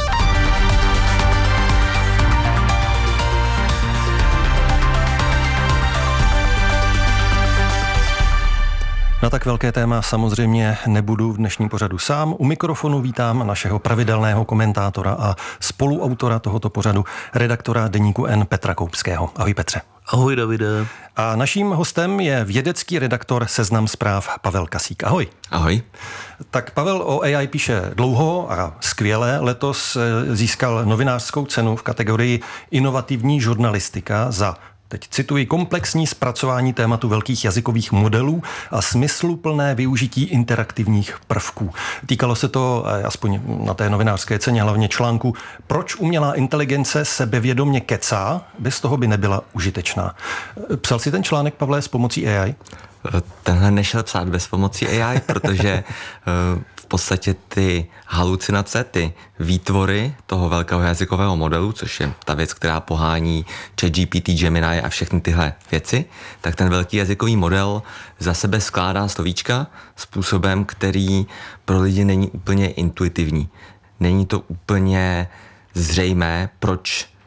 Na tak velké téma samozřejmě nebudu v dnešním pořadu sám. U mikrofonu vítám našeho pravidelného komentátora a spoluautora tohoto pořadu, redaktora deníku N Petra Koupského. Ahoj Petře. Ahoj Davide. A naším hostem je vědecký redaktor Seznam Zpráv Pavel Kasík. Ahoj. Ahoj. Tak Pavel o A I píše dlouho a skvěle. Letos získal novinářskou cenu v kategorii inovativní žurnalistika za, teď cituji, komplexní zpracování tématu velkých jazykových modelů a smysluplné využití interaktivních prvků. Týkalo se to, aspoň na té novinářské ceně, hlavně článku Proč umělá inteligence sebevědomě kecá, bez toho by nebyla užitečná. Psal si ten článek, Pavle, s pomocí A I? Tenhle nešel psát bez pomocí A I, protože v podstatě ty halucinace, ty výtvory toho velkého jazykového modelu, což je ta věc, která pohání ChatGPT, Gemini a všechny tyhle věci, tak ten velký jazykový model za sebe skládá slovíčka způsobem, který pro lidi není úplně intuitivní. Není to úplně zřejmé, proč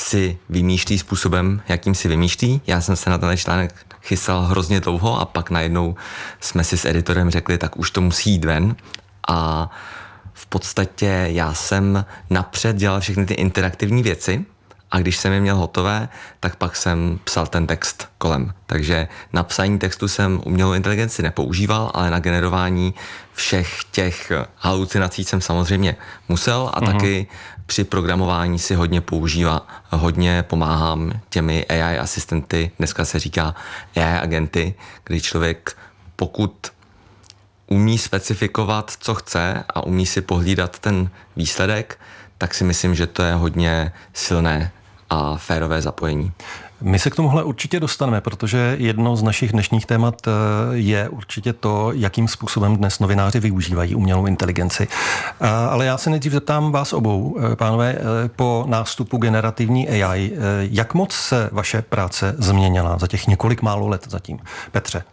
si vymýšlí způsobem, jakým si vymýšlí. Já jsem se na ten článek chystal hrozně dlouho a pak najednou jsme si s editorem řekli, tak už to musí jít ven. A v podstatě já jsem napřed dělal všechny ty interaktivní věci a když jsem je měl hotové, tak pak jsem psal ten text kolem. Takže na psaní textu jsem umělou inteligenci nepoužíval, ale na generování všech těch halucinací jsem samozřejmě musel a uh-huh. taky při programování si hodně používá, hodně pomáhám těmi A I asistenty, dneska se říká A I agenty, kdy člověk pokud umí specifikovat, co chce a umí si pohlídat ten výsledek, tak si myslím, že to je hodně silné a férové zapojení. My se k tomuhle určitě dostaneme, protože jedno z našich dnešních témat je určitě to, jakým způsobem dnes novináři využívají umělou inteligenci. Ale já se nejdřív zeptám vás obou, pánové, po nástupu generativní A I, jak moc se vaše práce změnila za těch několik málo let zatím? Petře.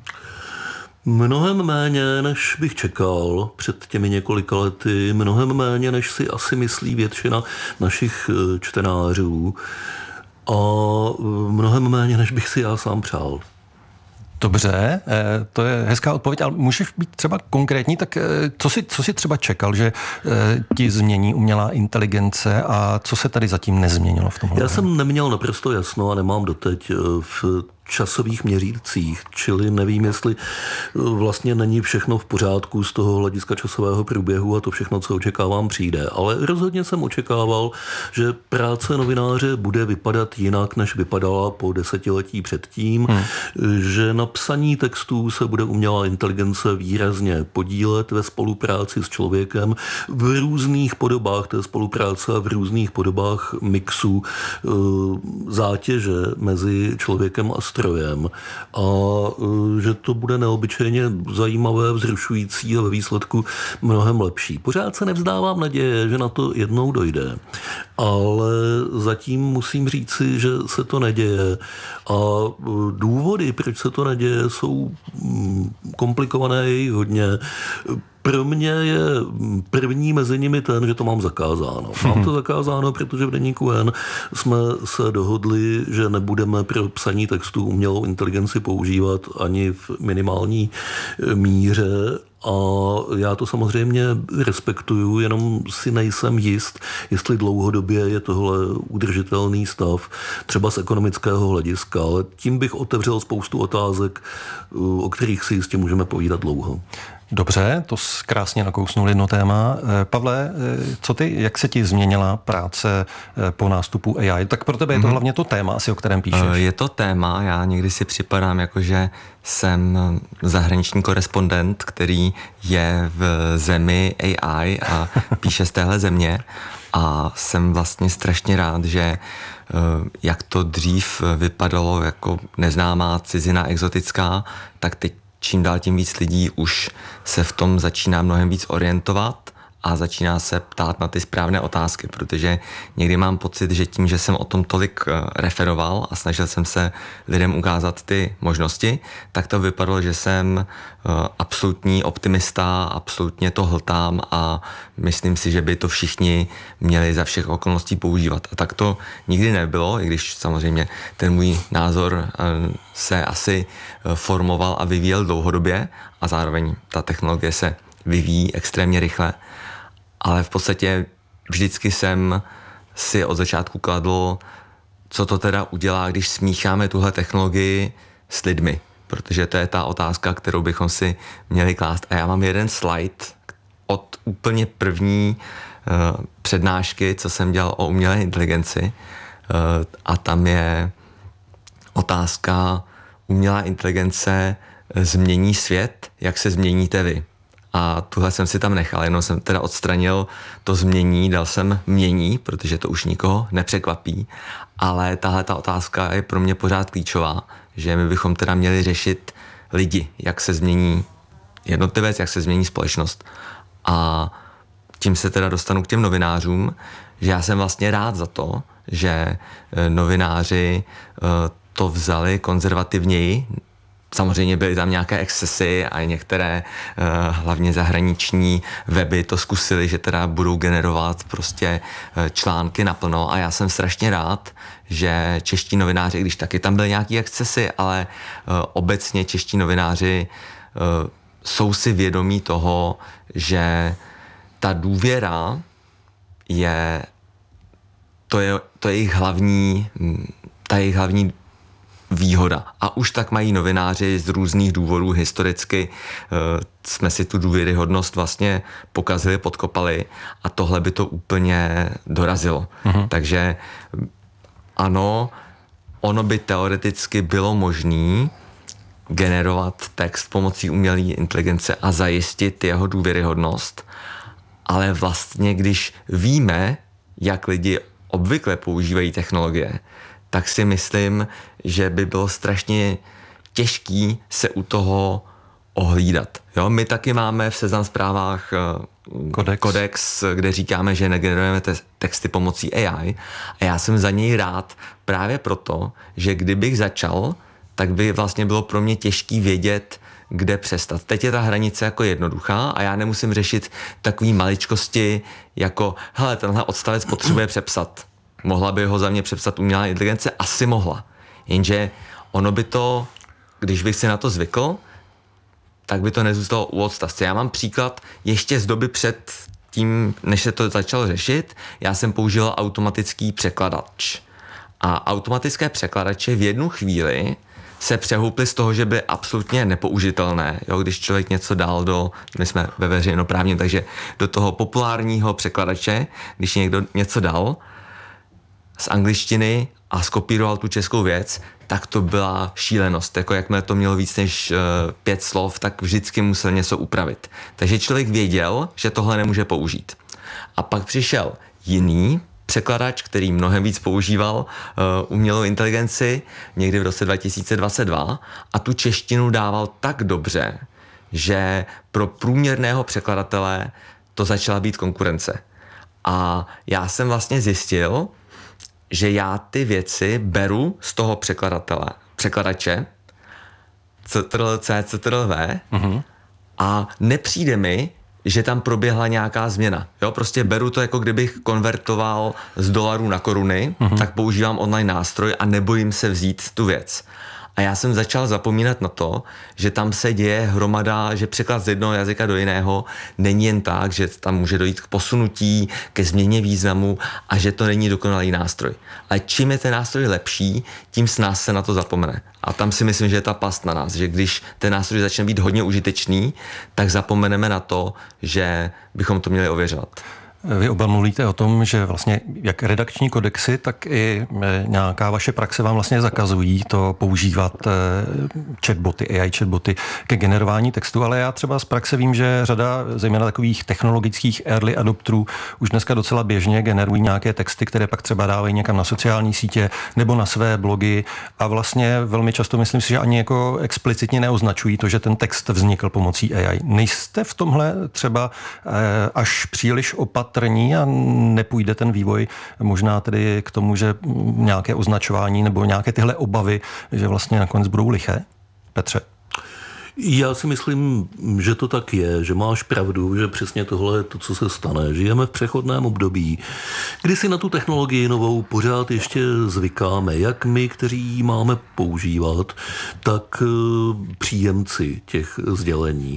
Mnohem méně, než bych čekal před těmi několika lety, mnohem méně, než si asi myslí většina našich čtenářů a mnohem méně, než bych si já sám přál. Dobře, to je hezká odpověď, ale můžeš být třeba konkrétní, tak co si, co si třeba čekal, že ti změní umělá inteligence a co se tady zatím nezměnilo v tomhle? Já jsem neměl naprosto jasno a nemám doteď v časových měřících, čili nevím, jestli vlastně není všechno v pořádku z toho hlediska časového průběhu a to všechno, co očekávám, přijde. Ale rozhodně jsem očekával, že práce novináře bude vypadat jinak, než vypadala po desetiletí předtím, hmm. že na psaní textů se bude umělá inteligence výrazně podílet ve spolupráci s člověkem v různých podobách té spolupráce a v různých podobách mixu zátěže mezi člověkem a strojem a že to bude neobyčejně zajímavé, vzrušující a ve výsledku mnohem lepší. Pořád se nevzdávám naděje, že na to jednou dojde, ale zatím musím říci, že se to neděje a důvody, proč se to neděje, jsou komplikované, je jich hodně. Pro mě je první mezi nimi ten, že to mám zakázáno. Mám to zakázáno, protože v deníku N jsme se dohodli, že nebudeme pro psaní textů umělou inteligenci používat ani v minimální míře. A já to samozřejmě respektuju, jenom si nejsem jist, jestli dlouhodobě je tohle udržitelný stav, třeba z ekonomického hlediska, ale tím bych otevřel spoustu otázek, o kterých si jistě můžeme povídat dlouho. Dobře, to krásně nakousnul jedno téma. Pavle, co ty, jak se ti změnila práce po nástupu A I? Tak pro tebe je to mm-hmm. hlavně to téma, asi o kterém píšeš. Je to téma, já někdy si připadám jako, že jsem zahraniční korespondent, který je v zemi A I a píše z téhle země a jsem vlastně strašně rád, že jak to dřív vypadalo jako neznámá cizina exotická, tak teď čím dál tím víc lidí už se v tom začíná mnohem víc orientovat a začíná se ptát na ty správné otázky, protože někdy mám pocit, že tím, že jsem o tom tolik referoval a snažil jsem se lidem ukázat ty možnosti, tak to vypadalo, že jsem absolutní optimista, absolutně to hltám a myslím si, že by to všichni měli za všech okolností používat. A tak to nikdy nebylo, i když samozřejmě ten můj názor se asi formoval a vyvíjel dlouhodobě a zároveň ta technologie se vyvíjí extrémně rychle. Ale v podstatě vždycky jsem si od začátku kladl, co to teda udělá, když smícháme tuhle technologii s lidmi. Protože to je ta otázka, kterou bychom si měli klást. A já mám jeden slide od úplně první uh, přednášky, co jsem dělal o umělé inteligenci. Uh, a tam je otázka, umělá inteligence změní svět, jak se změníte vy. A tuhle jsem si tam nechal, jenom jsem teda odstranil to změní, dal jsem mění, protože to už nikoho nepřekvapí, ale tahle ta otázka je pro mě pořád klíčová, že my bychom teda měli řešit lidi, jak se změní jednotlivec, jak se změní společnost. A tím se teda dostanu k těm novinářům, že já jsem vlastně rád za to, že novináři to vzali konzervativněji, samozřejmě byly tam nějaké excesy a některé uh, hlavně zahraniční weby to zkusily, že teda budou generovat prostě uh, články naplno a já jsem strašně rád, že čeští novináři, když taky tam byly nějaký excesy, ale uh, obecně čeští novináři uh, jsou si vědomí toho, že ta důvěra je to je, to je jejich hlavní ta jejich hlavní výhoda. A už tak mají novináři z různých důvodů historicky. Uh, jsme si tu důvěryhodnost vlastně pokazili, podkopali a tohle by to úplně dorazilo. Uh-huh. Takže ano, ono by teoreticky bylo možné generovat text pomocí umělé inteligence a zajistit jeho důvěryhodnost, ale vlastně, když víme, jak lidi obvykle používají technologie, tak si myslím, že by bylo strašně těžký se u toho ohlídat. Jo? My taky máme v Seznam Zprávách kodex. kodex, kde říkáme, že negenerujeme te- texty pomocí A I a já jsem za něj rád právě proto, že kdybych začal, tak by vlastně bylo pro mě těžký vědět, kde přestat. Teď je ta hranice jako jednoduchá a já nemusím řešit takový maličkosti jako hele, tenhle odstavec potřebuje přepsat. Mohla by ho za mě přepsat umělá inteligence? Asi mohla. Jenže ono by to, když bych si na to zvykl, tak by to nezůstalo u odstavce. Já mám příklad ještě z doby před tím, než se to začalo řešit. Já jsem použil automatický překladač. A automatické překladače v jednu chvíli se přehouply z toho, že by absolutně nepoužitelné, jo, když člověk něco dal do, my jsme ve veřejnoprávním, takže do toho populárního překladače, když někdo něco dal z angličtiny a skopíroval tu českou věc, tak to byla šílenost. Jako jakmile to mělo víc než uh, pět slov, tak vždycky musel něco upravit. Takže člověk věděl, že tohle nemůže použít. A pak přišel jiný překladač, který mnohem víc používal uh, umělou inteligenci někdy v roce dva tisíce dvacet dva a tu češtinu dával tak dobře, že pro průměrného překladatele to začala být konkurence. A já jsem vlastně zjistil, že já ty věci beru z toho překladatele, překladače ctrl C, ctrl V uh-huh. a nepřijde mi, že tam proběhla nějaká změna. Jo, prostě beru to, jako kdybych konvertoval z dolarů na koruny, uh-huh. tak používám online nástroj a nebojím se vzít tu věc. A já jsem začal zapomínat na to, že tam se děje hromada, že překlad z jednoho jazyka do jiného není jen tak, že tam může dojít k posunutí, ke změně významu a že to není dokonalý nástroj. Ale čím je ten nástroj lepší, tím s nás se na to zapomene. A tam si myslím, že je ta past na nás, že když ten nástroj začne být hodně užitečný, tak zapomeneme na to, že bychom to měli ověřovat. Vy oba mluvíte o tom, že vlastně jak redakční kodexy, tak i nějaká vaše praxe vám vlastně zakazují to používat chatboty, A I chatboty ke generování textu, ale já třeba z praxe vím, že řada zejména takových technologických early adopterů už dneska docela běžně generují nějaké texty, které pak třeba dávají někam na sociální sítě nebo na své blogy a vlastně velmi často myslím si, že ani jako explicitně neoznačují to, že ten text vznikl pomocí A I. Nejste v tomhle třeba až příliš opatrní a nepůjde ten vývoj možná tedy k tomu, že nějaké označování nebo nějaké tyhle obavy, že vlastně nakonec budou liché? Petře? Já si myslím, že to tak je, že máš pravdu, že přesně tohle je to, co se stane. Žijeme v přechodném období, kdy si na tu technologii novou pořád ještě zvykáme, jak my, kteří ji máme používat, tak příjemci těch sdělení.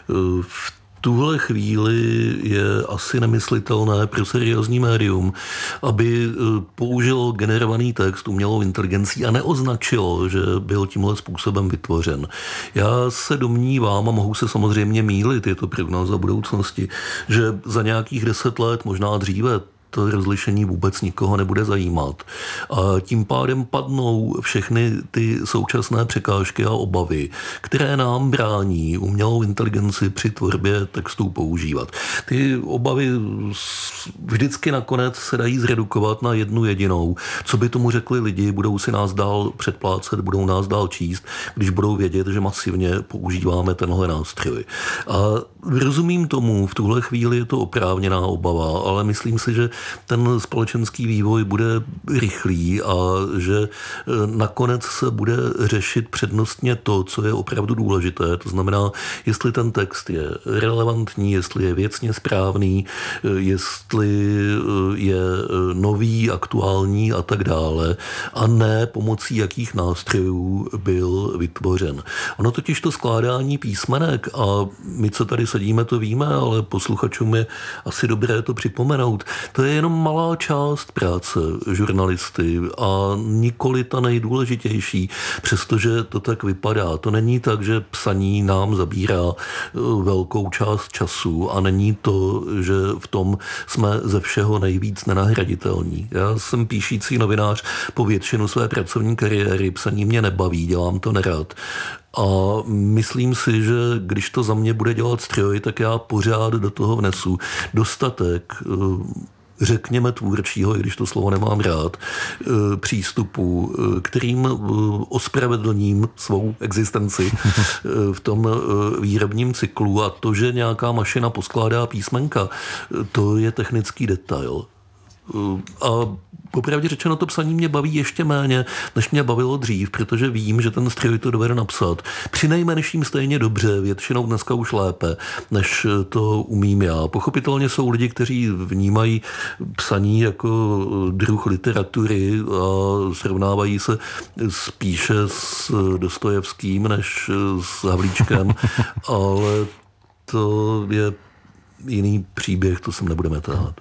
V tuhle chvíli je asi nemyslitelné pro seriózní médium, aby použilo generovaný text umělou inteligencí a neoznačilo, že byl tímhle způsobem vytvořen. Já se domnívám, a mohu se samozřejmě mýlit, je to prognóza budoucnosti, že za nějakých deset let, možná dříve, to rozlišení vůbec nikoho nebude zajímat. A tím pádem padnou všechny ty současné překážky a obavy, které nám brání umělou inteligenci při tvorbě textů používat. Ty obavy vždycky nakonec se dají zredukovat na jednu jedinou. Co by tomu řekli lidi, budou si nás dál předplácet, budou nás dál číst, když budou vědět, že masivně používáme tenhle nástroj. A rozumím tomu, v tuhle chvíli je to oprávněná obava, ale myslím si, že ten společenský vývoj bude rychlý a že nakonec se bude řešit přednostně to, co je opravdu důležité. To znamená, jestli ten text je relevantní, jestli je věcně správný, jestli je nový, aktuální a tak dále, a ne pomocí jakých nástrojů byl vytvořen. Ono totiž to skládání písmenek, a my, co tady sedíme, to víme, ale posluchačům je asi dobré to připomenout, to je jenom malá část práce žurnalisty a nikoli ta nejdůležitější, přestože to tak vypadá. To není tak, že psaní nám zabírá velkou část času a není to, že v tom jsme ze všeho nejvíc nenahraditelní. Já jsem píšící novinář po většinu své pracovní kariéry, psaní mě nebaví, dělám to nerad. A myslím si, že když to za mě bude dělat stroj, tak já pořád do toho vnesu dostatek, řekněme tvůrčího, i když to slovo nemám rád, přístupu, kterým ospravedlním svou existenci v tom výrobním cyklu, a to, že nějaká mašina poskládá písmenka, to je technický detail. A popravdě řečeno, to psaní mě baví ještě méně, než mě bavilo dřív, protože vím, že ten stroj to dovede napsat. Přinejmenším stejně dobře, většinou dneska už lépe, než to umím já. Pochopitelně jsou lidi, kteří vnímají psaní jako druh literatury a srovnávají se spíše s Dostojevským než s Havlíčkem, ale to je jiný příběh, to sem nebudeme tahat.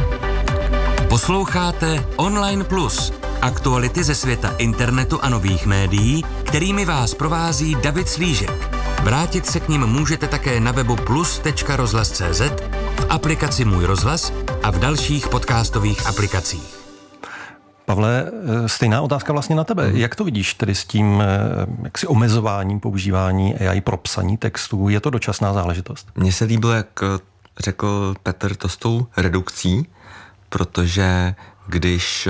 Posloucháte Online Plus, aktuality ze světa internetu a nových médií, kterými vás provází David Slížek. Vrátit se k nim můžete také na webu plus tečka rozhlas tečka cé zet, v aplikaci Můj rozhlas a v dalších podcastových aplikacích. Pavle, stejná otázka vlastně na tebe. Jak to vidíš tedy s tím jaksi omezováním používání A I pro psaní textů? Je to dočasná záležitost? Mně se líbilo, jak řekl Petr, to s tou redukcí, protože když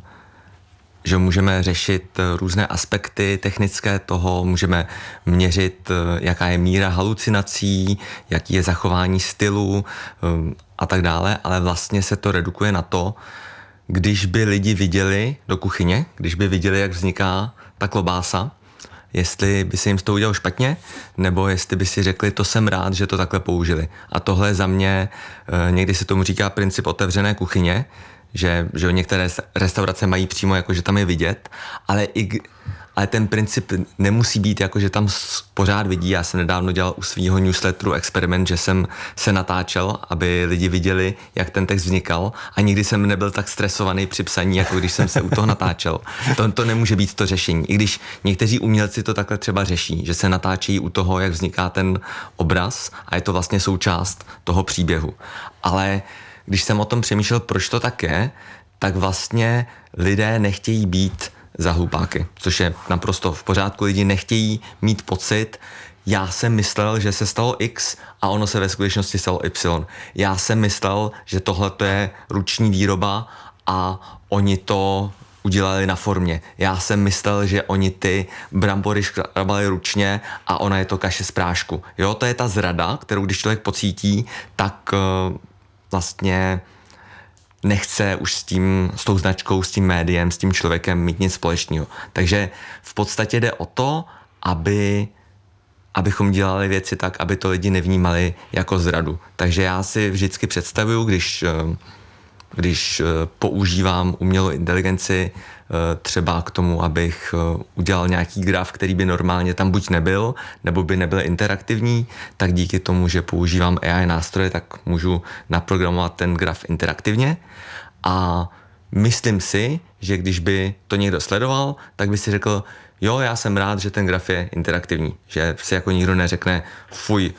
že můžeme řešit různé aspekty technické toho, můžeme měřit, jaká je míra halucinací, jaký je zachování stylu a tak dále, ale vlastně se to redukuje na to, když by lidi viděli do kuchyně, když by viděli, jak vzniká ta klobása, jestli by se jim to udělalo špatně, nebo jestli by si řekli, to jsem rád, že to takhle použili. A tohle za mě, někdy se tomu říká princip otevřené kuchyně, že, že některé restaurace mají přímo jako, že tam je vidět, ale, i, ale ten princip nemusí být jako, že tam pořád vidí. Já jsem nedávno dělal u svýho newsletteru experiment, že jsem se natáčel, aby lidi viděli, jak ten text vznikal, a nikdy jsem nebyl tak stresovaný při psaní, jako když jsem se u toho natáčel. To, to nemůže být to řešení. I když někteří umělci to takhle třeba řeší, že se natáčejí u toho, jak vzniká ten obraz, a je to vlastně součást toho příběhu. Ale když jsem o tom přemýšlel, proč to tak je, tak vlastně lidé nechtějí být za hlupáky, což je naprosto v pořádku. Lidi nechtějí mít pocit, já jsem myslel, že se stalo X a ono se ve skutečnosti stalo Y. Já jsem myslel, že tohle je ruční výroba a oni to udělali na formě. Já jsem myslel, že oni ty brambory škrabali ručně a ona je to kaše z prášku. Jo, to je ta zrada, kterou když člověk pocítí, tak uh, vlastně nechce už s tím, s tou značkou, s tím médiem, s tím člověkem mít nic společného. Takže v podstatě jde o to, aby, abychom dělali věci tak, aby to lidi nevnímali jako zradu. Takže já si vždycky představuju, když, když používám umělou inteligenci třeba k tomu, abych udělal nějaký graf, který by normálně tam buď nebyl, nebo by nebyl interaktivní, tak díky tomu, že používám A I nástroje, tak můžu naprogramovat ten graf interaktivně. A myslím si, že když by to někdo sledoval, tak by si řekl, jo, já jsem rád, že ten graf je interaktivní, že si jako nikdo neřekne, fuj,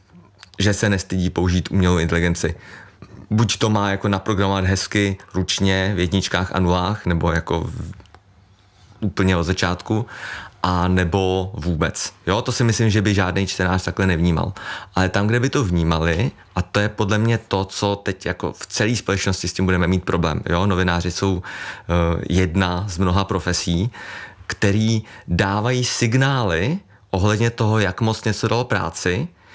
že se nestydí použít umělou inteligenci. Buď to má jako naprogramovat hezky ručně v jedničkách a nulách, nebo jako v, úplně od začátku, a nebo vůbec. Jo, to si myslím, že by žádný čtenář takhle nevnímal. Ale tam, kde by to vnímali, a to je podle mě to, co teď jako v celé společnosti s tím budeme mít problém. Jo, novináři jsou uh, jedna z mnoha profesí, který dávají signály ohledně toho, jak moc něco dalo práci,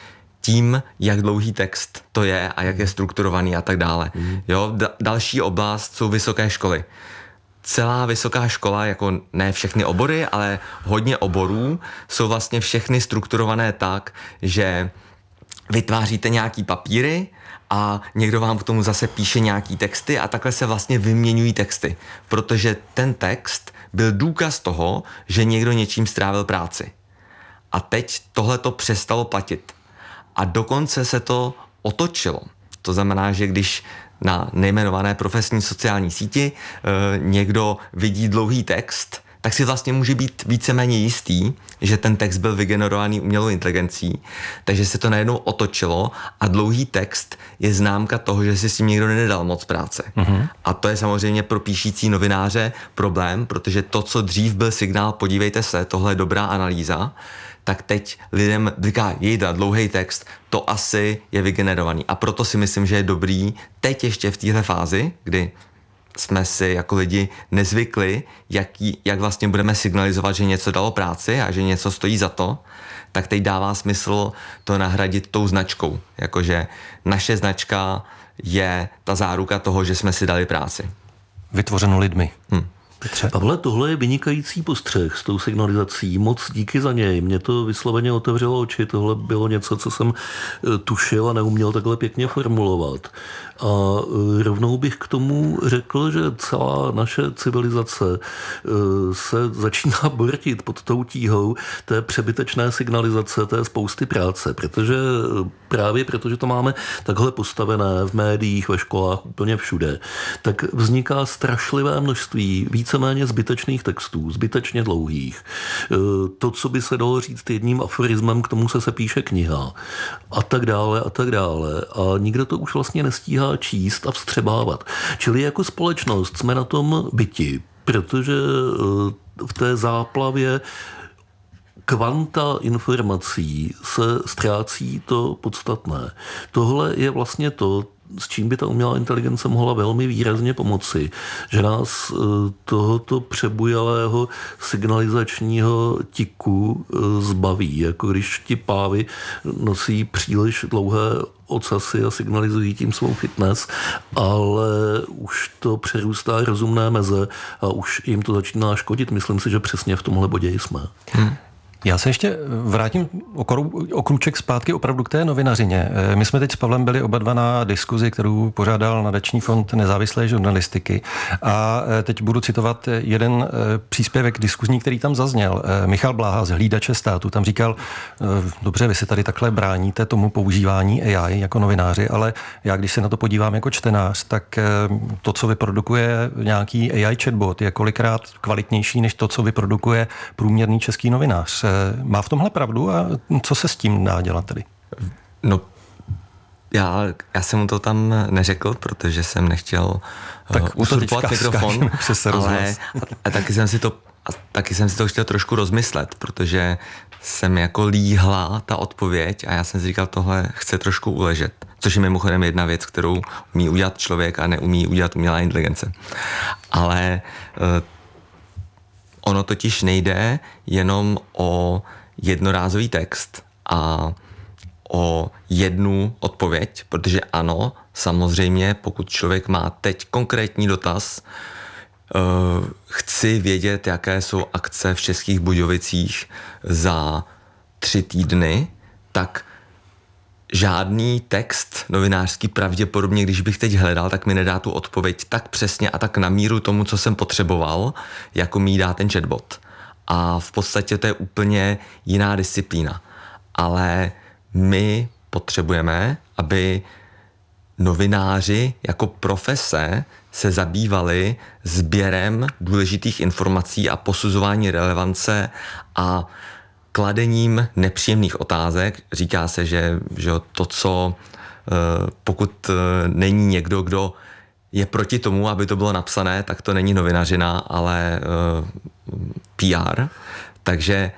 tím, jak dlouhý text to je a jak je strukturovaný a tak dále. Mm. Jo, da- další oblast jsou vysoké školy. Celá vysoká škola, jako ne všechny obory, ale hodně oborů, jsou vlastně všechny strukturované tak, že vytváříte nějaký papíry a někdo vám k tomu zase píše nějaký texty a takhle se vlastně vyměňují texty, protože ten text byl důkaz toho, že někdo něčím strávil práci. A teď tohle to přestalo platit. A dokonce se to otočilo. To znamená, že když na nejmenované profesní sociální síti e, někdo vidí dlouhý text, tak si vlastně může být víceméně jistý, že ten text byl vygenerovaný umělou inteligencí, takže se to najednou otočilo a dlouhý text je známka toho, že si s tím někdo nedal moc práce. Mm-hmm. A to je samozřejmě pro píšící novináře problém, protože to, co dřív byl signál, podívejte se, tohle je dobrá analýza, tak teď lidem říká, jejda, dlouhý text, to asi je vygenerovaný. A proto si myslím, že je dobrý teď ještě v téhle fázi, kdy jsme si jako lidi nezvykli, jak, jak vlastně budeme signalizovat, že něco dalo práci a že něco stojí za to, tak teď dává smysl to nahradit tou značkou. Jakože naše značka je ta záruka toho, že jsme si dali práci. Vytvořeno lidmi. Hm. Pavle, tohle je vynikající postřeh s tou signalizací. Moc díky za něj. Mě to vysloveně otevřelo oči. Tohle bylo něco, co jsem tušil a neuměl takhle pěkně formulovat. A rovnou bych k tomu řekl, že celá naše civilizace se začíná bortit pod tou tíhou té přebytečné signalizace, té spousty práce, protože právě protože to máme takhle postavené v médiích, ve školách, úplně všude, tak vzniká strašlivé množství víceméně zbytečných textů, zbytečně dlouhých. To, co by se dalo říct jedním aforismem, k tomu se se píše kniha a tak dále a tak dále. A nikdo to už vlastně nestíhá číst a vstřebávat. Čili jako společnost jsme na tom byti, protože v té záplavě kvanta informací se ztrácí to podstatné. Tohle je vlastně to, s čím by ta umělá inteligence mohla velmi výrazně pomoci, že nás tohoto přebujalého signalizačního tiku zbaví, jako když ti pávy nosí příliš dlouhé ocasy a signalizují tím svou fitness, ale už to přerůstá rozumné meze a už jim to začíná škodit. Myslím si, že přesně v tomhle bodě jsme. Hmm. Já se ještě vrátím o, krou, o krůček zpátky opravdu k té novinařině. My jsme teď s Pavlem byli oba dva na diskuzi, kterou pořádal Nadační fond nezávislé žurnalistiky. A teď budu citovat jeden příspěvek diskuzní, který tam zazněl. Michal Bláha z Hlídače státu tam říkal, dobře, vy se tady takhle bráníte tomu používání A I jako novináři, ale já když se na to podívám jako čtenář, tak to, co vyprodukuje nějaký A I chatbot, je kolikrát kvalitnější než to, co vyprodukuje průměrný český novinář. Má v tomhle pravdu a co se s tím dá dělat tedy? No, já, já jsem mu to tam neřekl, protože jsem nechtěl tak uh, usurpovat mikrofon, ale a, a taky jsem si to a taky jsem si to chtěl trošku rozmyslet, protože jsem jako líhla ta odpověď a já jsem si říkal, tohle chce trošku uležet, což je mimochodem jedna věc, kterou umí udělat člověk a neumí udělat umělá inteligence. Ale uh, ono totiž nejde jenom o jednorázový text a o jednu odpověď, protože ano, samozřejmě, pokud člověk má teď konkrétní dotaz, uh, chci vědět, jaké jsou akce v Českých Budějovicích za tři týdny, tak žádný text novinářský pravděpodobně, když bych teď hledal, tak mi nedá tu odpověď tak přesně a tak na míru tomu, co jsem potřeboval, jako mi dá ten chatbot. A v podstatě to je úplně jiná disciplína. Ale my potřebujeme, aby novináři jako profese se zabývali sběrem důležitých informací a posuzování relevance a kladením nepříjemných otázek. Říká se, že, že to, co pokud není někdo, kdo je proti tomu, aby to bylo napsané, tak to není novinařina, ale P R. Takže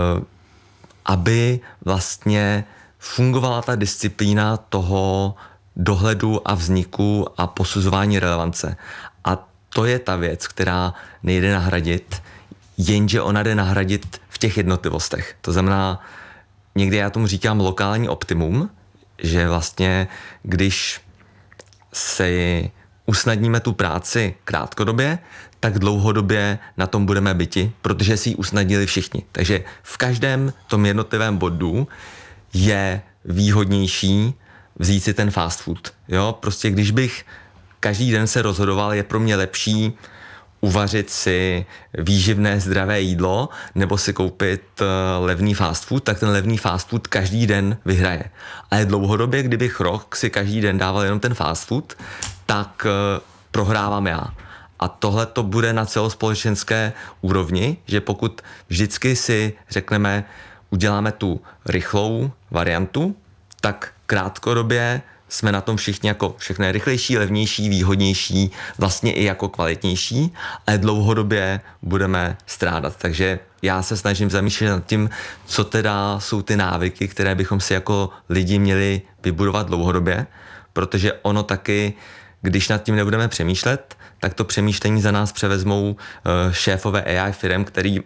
aby vlastně fungovala ta disciplína toho dohledu a vzniku a posuzování relevance. A to je ta věc, která nejde nahradit, jenže ona jde nahradit v těch jednotlivostech. To znamená, někdy já tomu říkám lokální optimum, že vlastně když si usnadníme tu práci krátkodobě, tak dlouhodobě na tom budeme byti, protože si ji usnadnili všichni. Takže v každém tom jednotlivém bodu je výhodnější vzít si ten fast food. Jo? Prostě když bych každý den se rozhodoval, je pro mě lepší uvařit si výživné zdravé jídlo nebo si koupit levný fast food, tak ten levný fast food každý den vyhraje. Ale dlouhodobě, kdybych rok si každý den dával jenom ten fast food, tak prohrávám já. A tohle to bude na celospolečenské úrovni, že pokud vždycky si řekneme, uděláme tu rychlou variantu, tak krátkodobě jsme na tom všichni jako všechno je rychlejší, levnější, výhodnější, vlastně i jako kvalitnější, ale dlouhodobě budeme strádat. Takže já se snažím zamýšlet nad tím, co teda jsou ty návyky, které bychom si jako lidi měli vybudovat dlouhodobě, protože ono taky, když nad tím nebudeme přemýšlet, tak to přemýšlení za nás převezmou šéfové A I firem, který